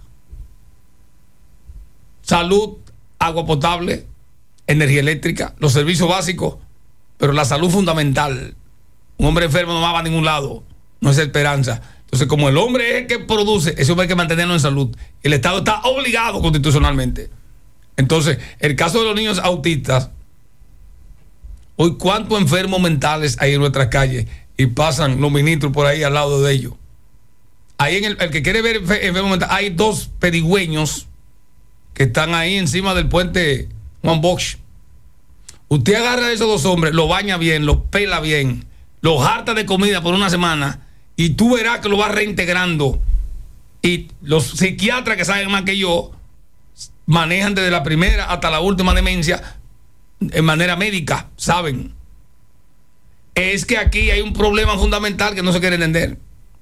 B: Salud, agua potable, energía eléctrica, los servicios básicos, pero la salud fundamental. Un hombre enfermo no va a ningún lado, no es esperanza. Entonces, como el hombre es el que produce, ese hombre hay que mantenerlo en salud. El Estado está obligado constitucionalmente. Entonces, el caso de los niños autistas, hoy cuántos enfermos mentales hay en nuestras calles y pasan los ministros por ahí al lado de ellos. Ahí en el, el que quiere ver enfermos mentales, hay dos pedigüeños que están ahí encima del puente Juan Bosch. Usted agarra a esos dos hombres, los baña bien, los pela bien, los harta de comida por una semana y tú verás que lo va reintegrando. Y los psiquiatras que saben más que yo manejan desde la primera hasta la última demencia en manera médica, saben. Es que aquí hay un problema fundamental que no se quiere entender.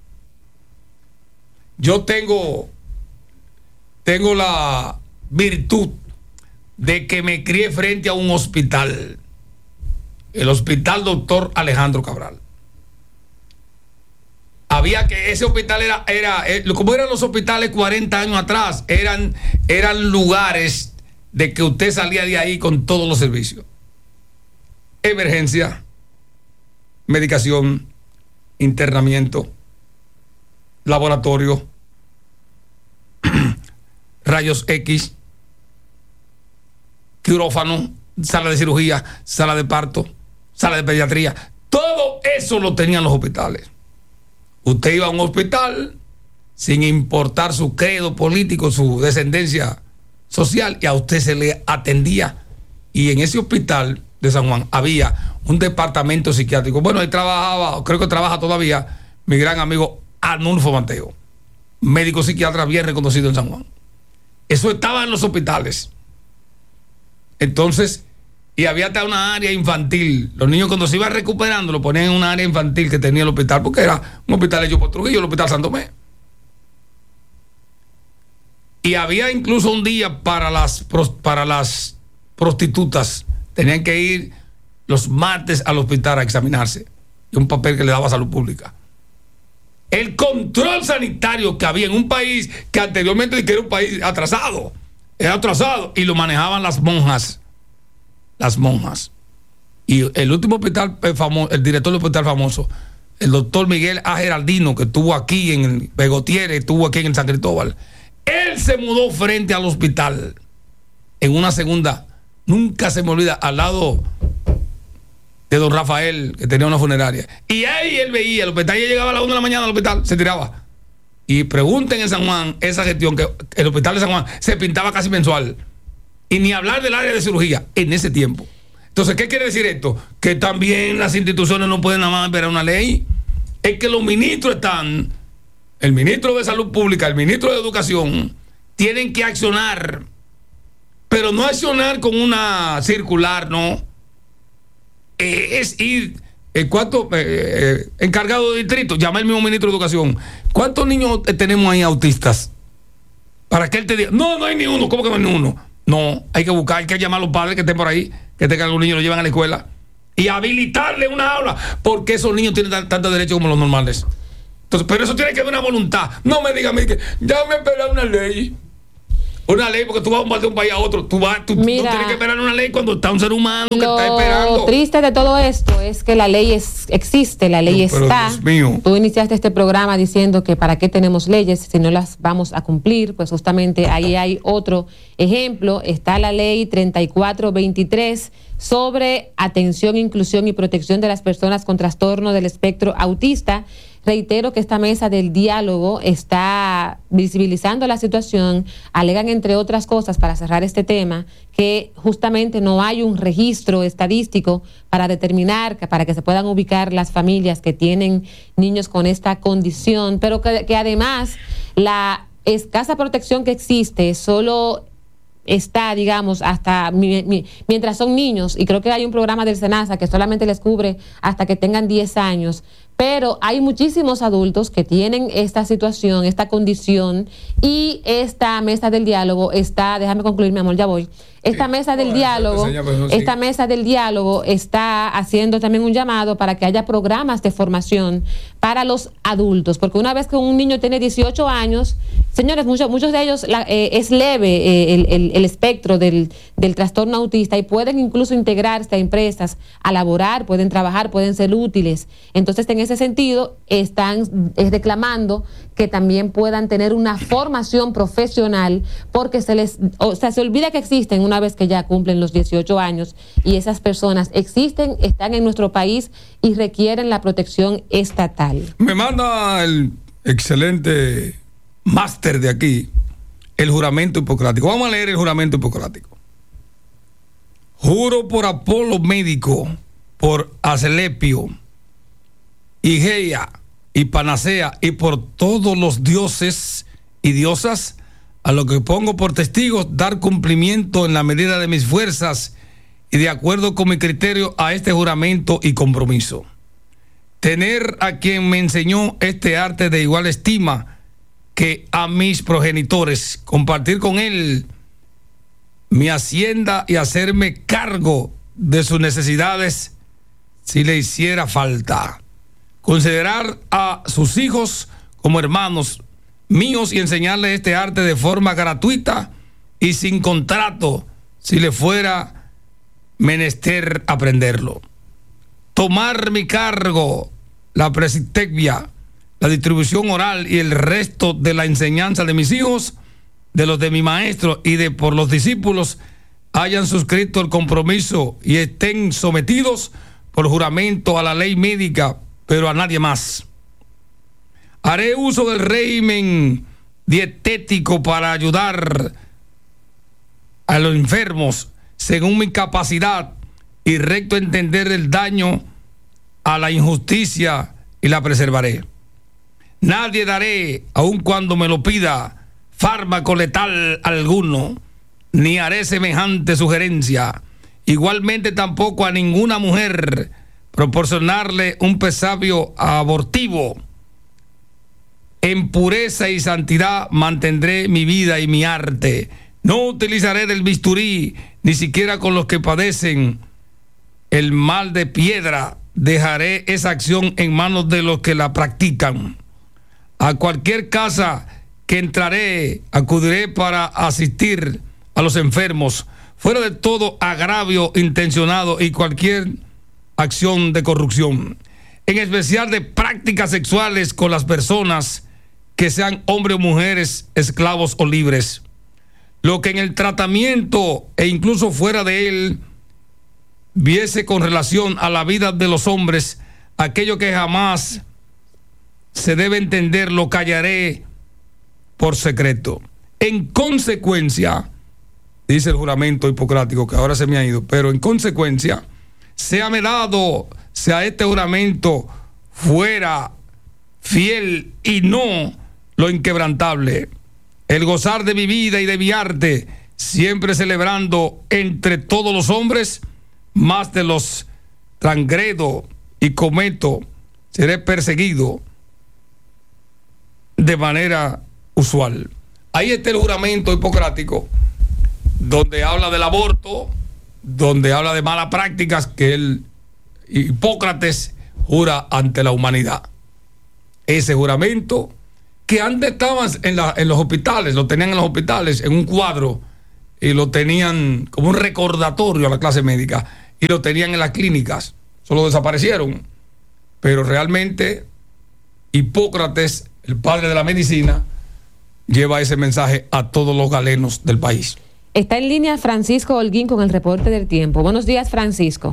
B: Yo tengo tengo la virtud de que me crié frente a un hospital, el Hospital Doctor Alejandro Cabral. Había que ese hospital era, era eh, como eran los hospitales cuarenta años atrás, eran, eran lugares de que usted salía de ahí con todos los servicios. Emergencia, medicación, internamiento, laboratorio, rayos X, quirófano, sala de cirugía, sala de parto, sala de pediatría. Todo eso lo tenían los hospitales. Usted iba a un hospital sin importar su credo político, su descendencia social, y a usted se le atendía. Y en ese hospital de San Juan había un departamento psiquiátrico. Bueno, ahí trabajaba, creo que trabaja todavía, mi gran amigo Arnulfo Mateo, médico psiquiatra bien reconocido en San Juan. Eso estaba en los hospitales. Entonces, y había hasta una área infantil. Los niños, cuando se iban recuperando, lo ponían en una área infantil que tenía el hospital, porque era un hospital hecho por Trujillo, el Hospital Santo Tomé. Y había incluso un día para las, para las prostitutas. Tenían que ir los martes al hospital a examinarse. Y un papel que le daba Salud Pública. El control sanitario que había en un país que anteriormente era un país atrasado. Era atrasado. Y lo manejaban las monjas. Las monjas. Y el último hospital famoso, el director del hospital famoso, el doctor Miguel A. Geraldino, que estuvo aquí en el Begotier, estuvo aquí en el San Cristóbal. Él se mudó frente al hospital en una segunda, nunca se me olvida, al lado de don Rafael, que tenía una funeraria. Y ahí él veía el hospital, y él llegaba a las una de la mañana al hospital, se tiraba. Y pregunten en San Juan esa gestión, que el hospital de San Juan se pintaba casi mensual. Y ni hablar del área de cirugía en ese tiempo. Entonces, ¿qué quiere decir esto? Que también las instituciones no pueden nada más esperar una ley. Es que los ministros están, el ministro de Salud Pública, el ministro de Educación, tienen que accionar, pero no accionar con una circular, no. Eh, es ir, eh, ¿cuánto? Eh, eh, encargado de distrito, llama el mismo ministro de Educación. ¿Cuántos niños tenemos ahí autistas? Para que él te diga, no, no hay ni uno. ¿Cómo que no hay ni uno? No, hay que buscar, hay que llamar a los padres que estén por ahí, que tengan a los niños, los llevan a la escuela
C: y habilitarle una aula, porque esos niños tienen tantos derechos como los normales. Entonces, pero eso tiene que haber una voluntad. No me digan a mí que ya me espera una ley. Una ley, porque tú vas de un país a otro. Tú, vas, tú,
A: Mira,
C: tú tienes que esperar una ley cuando está un ser humano que
A: lo
C: está esperando.
A: Lo triste de todo esto es que la ley es, existe, la ley
B: pero,
A: está.
B: Dios mío.
A: Tú iniciaste este programa diciendo que para qué tenemos leyes si no las vamos a cumplir. Pues justamente ahí hay otro ejemplo. Está la ley treinta y cuatro veintitrés sobre atención, inclusión y protección de las personas con trastorno del espectro autista. Reitero que esta mesa del diálogo está visibilizando la situación. Alegan, entre otras cosas, para cerrar este tema, que justamente no hay un registro estadístico para determinar, para que se puedan ubicar las familias que tienen niños con esta condición, pero que, que además la escasa protección que existe solo está, digamos, hasta mi, mi, mientras son niños, y creo que hay un programa del SENASA que solamente les cubre hasta que tengan diez años, pero hay muchísimos adultos que tienen esta situación, esta condición, y esta mesa del diálogo está, déjame concluir, mi amor, ya voy. Esta sí, mesa del diálogo, esta mesa del diálogo está haciendo también un llamado para que haya programas de formación para los adultos, porque una vez que un niño tiene dieciocho años, señores, muchos, muchos de ellos la, eh, es leve eh, el, el, el espectro del, del trastorno autista, y pueden incluso integrarse a empresas, a laborar, pueden trabajar, pueden ser útiles. Entonces, en ese sentido, están eh, reclamando que también puedan tener una formación profesional, porque se les, o sea, se olvida que existen una vez que ya cumplen los dieciocho años, y esas personas existen, están en nuestro país y requieren la protección estatal.
B: Me manda el excelente máster de aquí el juramento hipocrático. Vamos a leer el juramento hipocrático. Juro por Apolo médico, por Asclepio, Igea y Panacea, y por todos los dioses y diosas, a lo que pongo por testigos, dar cumplimiento en la medida de mis fuerzas y de acuerdo con mi criterio a este juramento y compromiso. Tener a quien me enseñó este arte de igual estima que a mis progenitores, compartir con él mi hacienda y hacerme cargo de sus necesidades si le hiciera falta. Considerar a sus hijos como hermanos míos y enseñarles este arte de forma gratuita y sin contrato si le fuera menester aprenderlo. Tomar mi cargo la presitecvia, la distribución oral y el resto de la enseñanza de mis hijos, de los de mi maestro y de por los discípulos, hayan suscrito el compromiso y estén sometidos por juramento a la ley médica, pero a nadie más. Haré uso del régimen dietético para ayudar a los enfermos según mi capacidad y recto entender el daño a la injusticia, y la preservaré. Nadie daré, aun cuando me lo pida, fármaco letal alguno, ni haré semejante sugerencia. Igualmente tampoco a ninguna mujer proporcionarle un pesabio abortivo. En pureza y santidad mantendré mi vida y mi arte. No utilizaré del bisturí, ni siquiera con los que padecen el mal de piedra. Dejaré esa acción en manos de los que la practican. A cualquier casa que entraré, acudiré para asistir a los enfermos, fuera de todo agravio intencionado y cualquier acción de corrupción, en especial de prácticas sexuales con las personas, que sean hombres o mujeres, esclavos o libres. Lo que en el tratamiento e incluso fuera de él viese con relación a la vida de los hombres, aquello que jamás se debe entender, lo callaré por secreto. En consecuencia, dice el juramento hipocrático, que ahora se me ha ido, pero en consecuencia, séame dado, sea este juramento fuera fiel y no lo inquebrantable, el gozar de mi vida y de mi arte, siempre celebrando entre todos los hombres, más de los transgredo y cometo, seré perseguido de manera usual. Ahí está el juramento hipocrático, donde habla del aborto, donde habla de malas prácticas que él
C: Hipócrates jura ante la humanidad. Ese juramento que antes estaban en, la, en los hospitales, lo tenían en los hospitales, en un cuadro, y lo tenían como un recordatorio a la clase médica, y lo tenían en las clínicas, solo desaparecieron. Pero realmente Hipócrates, el padre de la medicina, lleva ese mensaje a todos los galenos del país.
A: Está en línea Francisco Holguín con el reporte del tiempo. Buenos días, Francisco.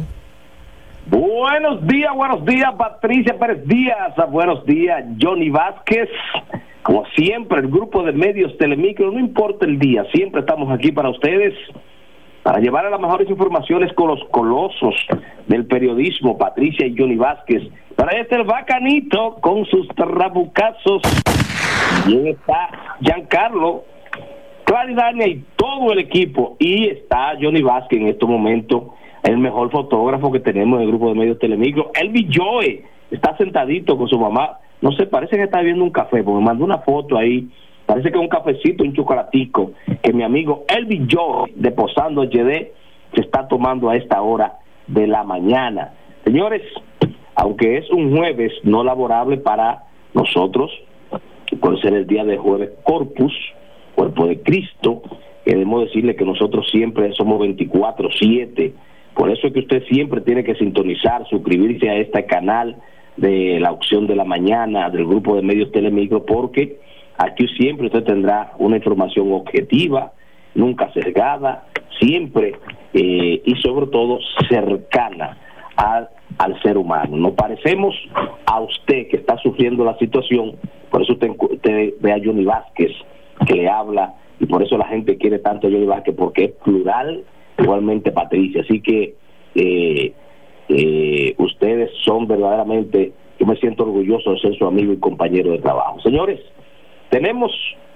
D: Buenos días, buenos días, Patricia Pérez Díaz. Buenos días, Johnny Vázquez. Como siempre, el grupo de medios Telemicro, no importa el día, siempre estamos aquí para ustedes, para llevar a las mejores informaciones con los colosos del periodismo, Patricia y Johnny Vázquez. Para este el bacanito con sus trabucazos. Bien está Giancarlo, Claridania y todo el equipo. Y está Johnny Vázquez en este momento, el mejor fotógrafo que tenemos en el grupo de medios Telemicro. Elvi Joe está sentadito con su mamá. No sé, parece que está bebiendo un café, porque me mandó una foto ahí. Parece que es un cafecito, un chocolatico, que mi amigo Elvi Joe de Posando H D se está tomando a esta hora de la mañana. Señores, aunque es un jueves no laborable para nosotros, por ser el día de jueves Corpus, Cuerpo de Cristo, queremos decirle que nosotros siempre somos veinticuatro siete. Por eso es que usted siempre tiene que sintonizar, suscribirse a este canal de la opción de la mañana del grupo de medios Telemicro, porque aquí siempre usted tendrá una información objetiva, nunca sesgada, siempre eh, y sobre todo cercana a, al ser humano. Nos parecemos a usted que está sufriendo la situación, por eso usted, usted ve a Johnny Vázquez que le habla, y por eso la gente quiere tanto a Johnny Vázquez, porque es plural, igualmente Patricia. Así que eh, eh, ustedes son verdaderamente, yo me siento orgulloso de ser su amigo y compañero de trabajo. Señores, tenemos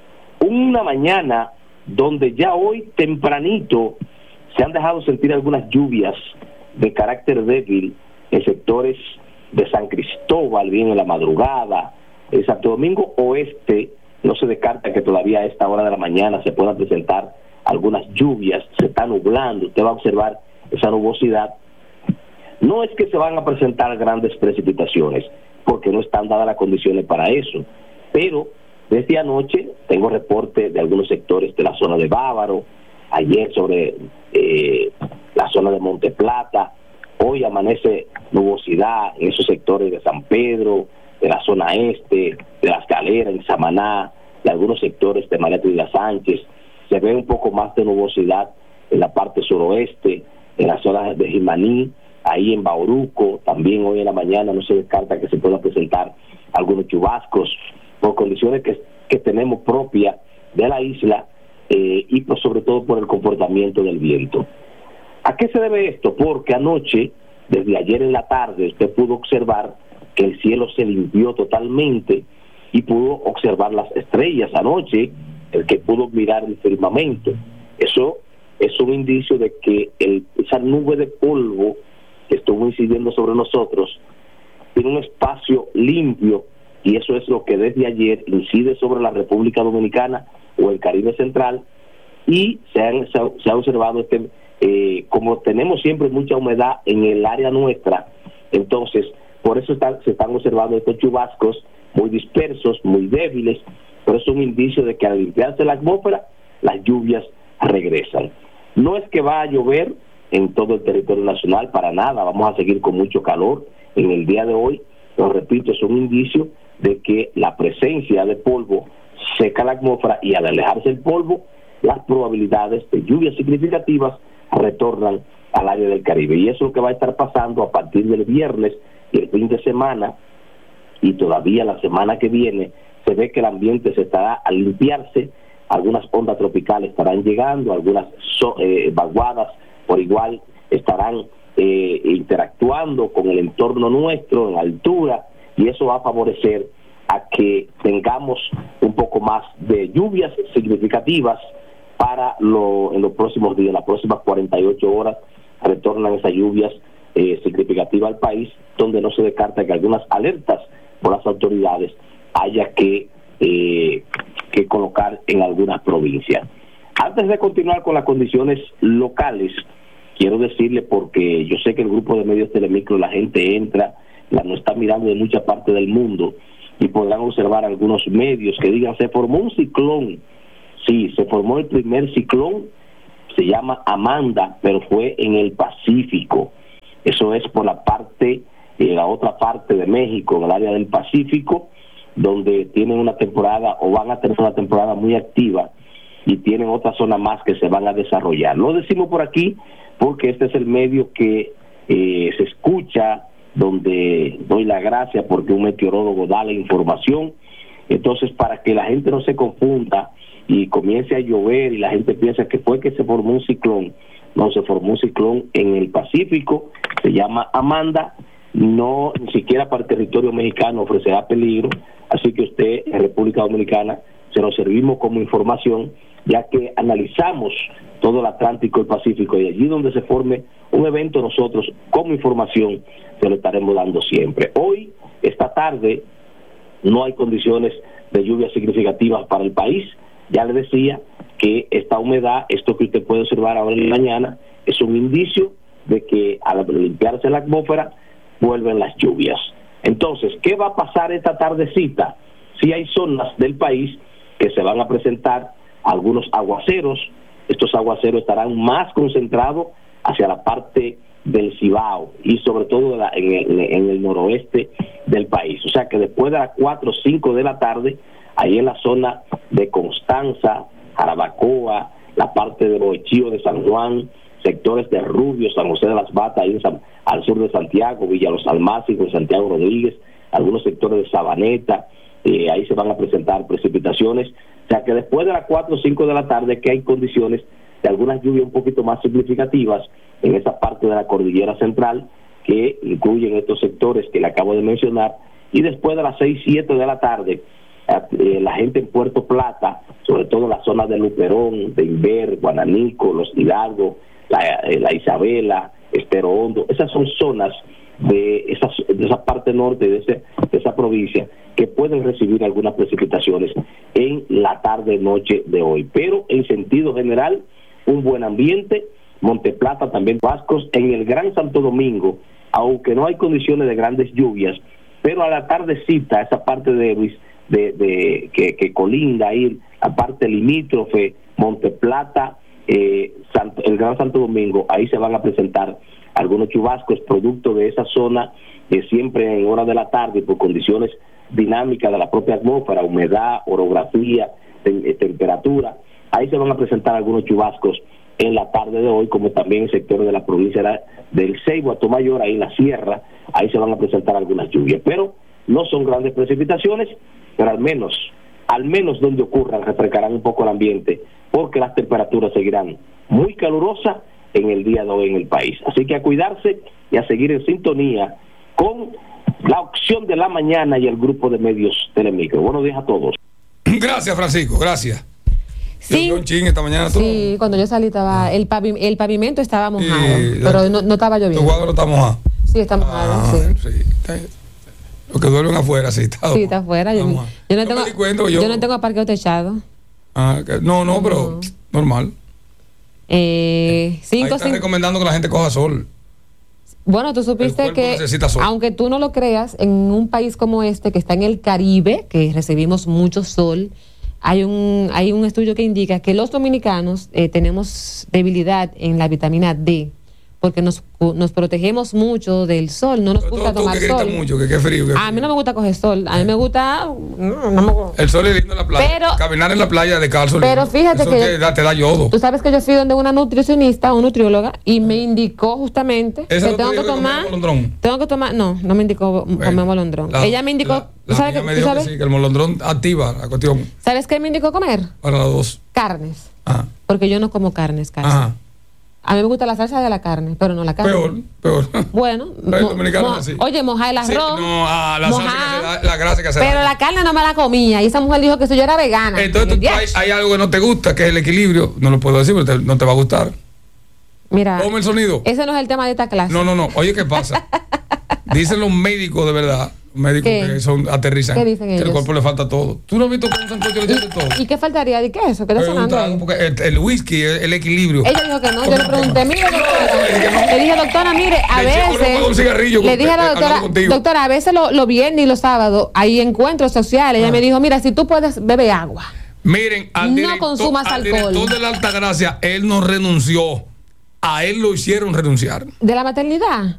D: una mañana donde ya hoy tempranito se han dejado sentir algunas lluvias de carácter débil en sectores de San Cristóbal, bien en la madrugada, en Santo Domingo Oeste. No se descarta que todavía a esta hora de la mañana se puedan presentar algunas lluvias, se está nublando, usted va a observar esa nubosidad. No es que se van a presentar grandes precipitaciones, porque no están dadas las condiciones para eso, pero desde anoche tengo reporte de algunos sectores de la zona de Bávaro, ayer sobre eh, la zona de Monte Plata, hoy amanece nubosidad en esos sectores de San Pedro, de la zona este, de Las Galeras, en Samaná, de algunos sectores de María Trinidad Sánchez. Se ve un poco más de nubosidad en la parte suroeste, en la zona de Jimaní, ahí en Bauruco, también hoy en la mañana no se descarta que se puedan presentar algunos chubascos por condiciones que, que tenemos propias de la isla eh, y pues sobre todo por el comportamiento del viento. ¿A qué se debe esto? Porque anoche, desde ayer en la tarde, usted pudo observar que el cielo se limpió totalmente y pudo observar las estrellas anoche, el que pudo mirar el firmamento. Eso es un indicio de que el, esa nube de polvo que estuvo incidiendo sobre nosotros tiene un espacio limpio, y eso es lo que desde ayer incide sobre la República Dominicana o el Caribe Central, y se, han, se, ha, se ha observado este, eh, como tenemos siempre mucha humedad en el área nuestra, entonces por eso están, se están observando estos chubascos muy dispersos, muy débiles, pero es un indicio de que al limpiarse la atmósfera, las lluvias regresan. No es que va a llover en todo el territorio nacional, para nada, vamos a seguir con mucho calor en el día de hoy, pero repito, es un indicio de que la presencia de polvo seca la atmósfera, y al alejarse el polvo, las probabilidades de lluvias significativas retornan al área del Caribe, y eso es lo que va a estar pasando a partir del viernes y el fin de semana, y todavía la semana que viene. Se ve que el ambiente se estará a limpiarse, algunas ondas tropicales estarán llegando, algunas so, eh, vaguadas por igual estarán eh, interactuando con el entorno nuestro en altura, y eso va a favorecer a que tengamos un poco más de lluvias significativas para lo, en los próximos días, las próximas cuarenta y ocho horas retornan esas lluvias eh, significativas al país, donde no se descarta que algunas alertas por las autoridades haya que, eh, que colocar en algunas provincias. Antes de continuar con las condiciones locales, quiero decirle, porque yo sé que el grupo de medios Telemicro, la gente entra, la no está mirando de mucha parte del mundo, y podrán observar algunos medios que digan, se formó un ciclón. Sí, se formó el primer ciclón, se llama Amanda, pero fue en el Pacífico. Eso es por la parte, eh, la otra parte de México, en el área del Pacífico, donde tienen una temporada o van a tener una temporada muy activa y tienen otra zona más que se van a desarrollar. Lo decimos por aquí porque este es el medio que eh, se escucha, donde doy la gracia porque un meteorólogo da la información. Entonces, para que la gente no se confunda y comience a llover y la gente piensa que fue que se formó un ciclón, no, se formó un ciclón en el Pacífico, se llama Amanda, no, ni siquiera para el territorio mexicano ofrecerá peligro, así que usted en República Dominicana se lo servimos como información, ya que analizamos todo el Atlántico y el Pacífico, y allí donde se forme un evento, nosotros como información se lo estaremos dando siempre. Hoy, esta tarde, no hay condiciones de lluvias significativas para el país. Ya le decía que esta humedad, esto que usted puede observar ahora en la mañana, es un indicio de que al limpiarse la atmósfera vuelven las lluvias. Entonces, ¿qué va a pasar esta tardecita? Si hay zonas del país que se van a presentar algunos aguaceros. Estos aguaceros estarán más concentrados hacia la parte del Cibao y sobre todo en el, en el noroeste del país. O sea que después de las cuatro o cinco de la tarde, ahí en la zona de Constanza, Jarabacoa, la parte de Bohechío de San Juan, sectores de Rubio, San José de las Batas, ahí en San, al sur de Santiago, Villa Los Almácigos, Santiago Rodríguez, algunos sectores de Sabaneta, eh, ahí se van a presentar precipitaciones. O sea que después de las cuatro o cinco de la tarde, que hay condiciones de algunas lluvias un poquito más significativas en esa parte de la cordillera central, que incluyen estos sectores que le acabo de mencionar, y después de las seis, siete de la tarde, eh, la gente en Puerto Plata, sobre todo en la zona de Luperón, de Inver, Guananico, Los Hidalgos, la, eh, la Isabela, Estero Hondo, esas son zonas de, esas, de esa parte norte de, ese, de esa provincia que pueden recibir algunas precipitaciones en la tarde-noche de hoy. Pero en sentido general, un buen ambiente. Monteplata también, Vascos, en el Gran Santo Domingo, aunque no hay condiciones de grandes lluvias, pero a la tardecita, esa parte de Luis, de, de que, que colinda ahí, la parte limítrofe, Monteplata, eh, Santo, el Gran Santo Domingo, ahí se van a presentar algunos chubascos producto de esa zona, eh, siempre en horas de la tarde, por condiciones dinámicas de la propia atmósfera, humedad, orografía, te, temperatura. Ahí se van a presentar algunos chubascos en la tarde de hoy, como también en sectores de la provincia del Ceibo, Atomayor, ahí en la sierra, ahí se van a presentar algunas lluvias, pero no son grandes precipitaciones, pero al menos, al menos donde ocurran, refrescarán un poco el ambiente, porque las temperaturas seguirán muy calurosas en el día de hoy en el país. Así que a cuidarse y a seguir en sintonía con la opción de la mañana y el grupo de medios Telemicro. Buenos días a todos.
C: Gracias, Francisco, gracias.
A: Sí,
C: un chin esta mañana todo.
A: Sí, cuando yo salí estaba el, pavi, el pavimento estaba mojado, sí, pero no, no estaba lloviendo.
C: ¿Tu cuadro no está mojado?
A: Sí, está mojado, ah, sí.
C: sí está, los que duermen afuera, sí, está
A: Sí, está afuera. Yo, yo, no yo, tengo, cuenta, yo, yo no tengo parqueo techado.
C: Ah, que, no, no, pero no. Normal.
A: Eh, cinco,
C: Ahí están
A: cinco.
C: recomendando que la gente coja sol.
A: Bueno, tú supiste que, aunque tú no lo creas, en un país como este, que está en el Caribe, que recibimos mucho sol, hay un hay un estudio que indica que los dominicanos eh, tenemos debilidad en la vitamina D, porque nos, nos protegemos mucho del sol, no nos
C: pero
A: gusta
C: tú,
A: tomar
C: tú que
A: sol.
C: Mucho, que qué frío, que
A: a mí
C: frío.
A: no me gusta coger sol, a mí me gusta... No, no me gusta.
C: El sol es lindo en la playa,
A: pero,
C: caminar en la playa de calzo.
A: Pero
C: lindo.
A: fíjate
C: Eso
A: que...
C: Te da, te da yodo.
A: Tú sabes que yo fui donde una nutricionista, una nutrióloga, y me indicó justamente que tengo que tomar... Tengo que tomar... No, no me indicó bueno, comer molondrón. La, Ella me indicó...
C: La,
A: ¿tú sabes
C: la
A: que,
C: me
A: ¿tú
C: dijo
A: sabes?
C: Que sí, que el molondrón activa la cuestión.
A: ¿Sabes qué me indicó comer?
C: Para las dos.
A: Carnes.
C: Ajá.
A: Porque yo no como carnes casi.
C: Ajá.
A: A mí me gusta la salsa de la carne, pero no la carne.
C: Peor, peor.
A: Bueno,
C: mo, mo, así.
A: Oye, mojar el arroz.
C: Sí, no, ah, la,
A: mojar,
C: salsa que da, la grasa que hace.
A: Pero la carne no me la comía y esa mujer dijo que eso yo era vegana.
C: Entonces tú, hay, hay algo que no te gusta, que es el equilibrio. No lo puedo decir, pero te, no te va a gustar.
A: Mira.
C: Ponme el sonido.
A: Ese no es el tema de esta clase.
C: No, no, no. Oye, ¿qué pasa? Dicen los médicos de verdad, médicos
A: ¿Qué?
C: que son aterrizan.
A: ¿Qué dicen
C: que
A: ellos?
C: el cuerpo le falta todo. ¿Tú no has visto que un sancocho le tiene todo?
A: ¿Y qué faltaría? ¿De qué es eso? ¿Qué está
C: Eh, un
A: sonando
C: trago,
A: ahí?
C: porque el, el whisky, el, el equilibrio.
A: Ella dijo que no. Yo le pregunté, mire, doctora. Le dije, doctora, mire, a
C: Le eché uno
A: veces.
C: con un cigarrillo,
A: Le dije a la
C: eh,
A: doctora,
C: hablando contigo.
A: doctora, a veces los lo viernes y los sábados hay encuentros sociales. Ella
C: Ah.
A: me dijo, mira, si tú puedes, bebe agua.
C: Miren, al
A: No
C: director,
A: consumas
C: al
A: alcohol.
C: director de la Altagracia, él no renunció. A él lo hicieron renunciar.
A: ¿De la maternidad?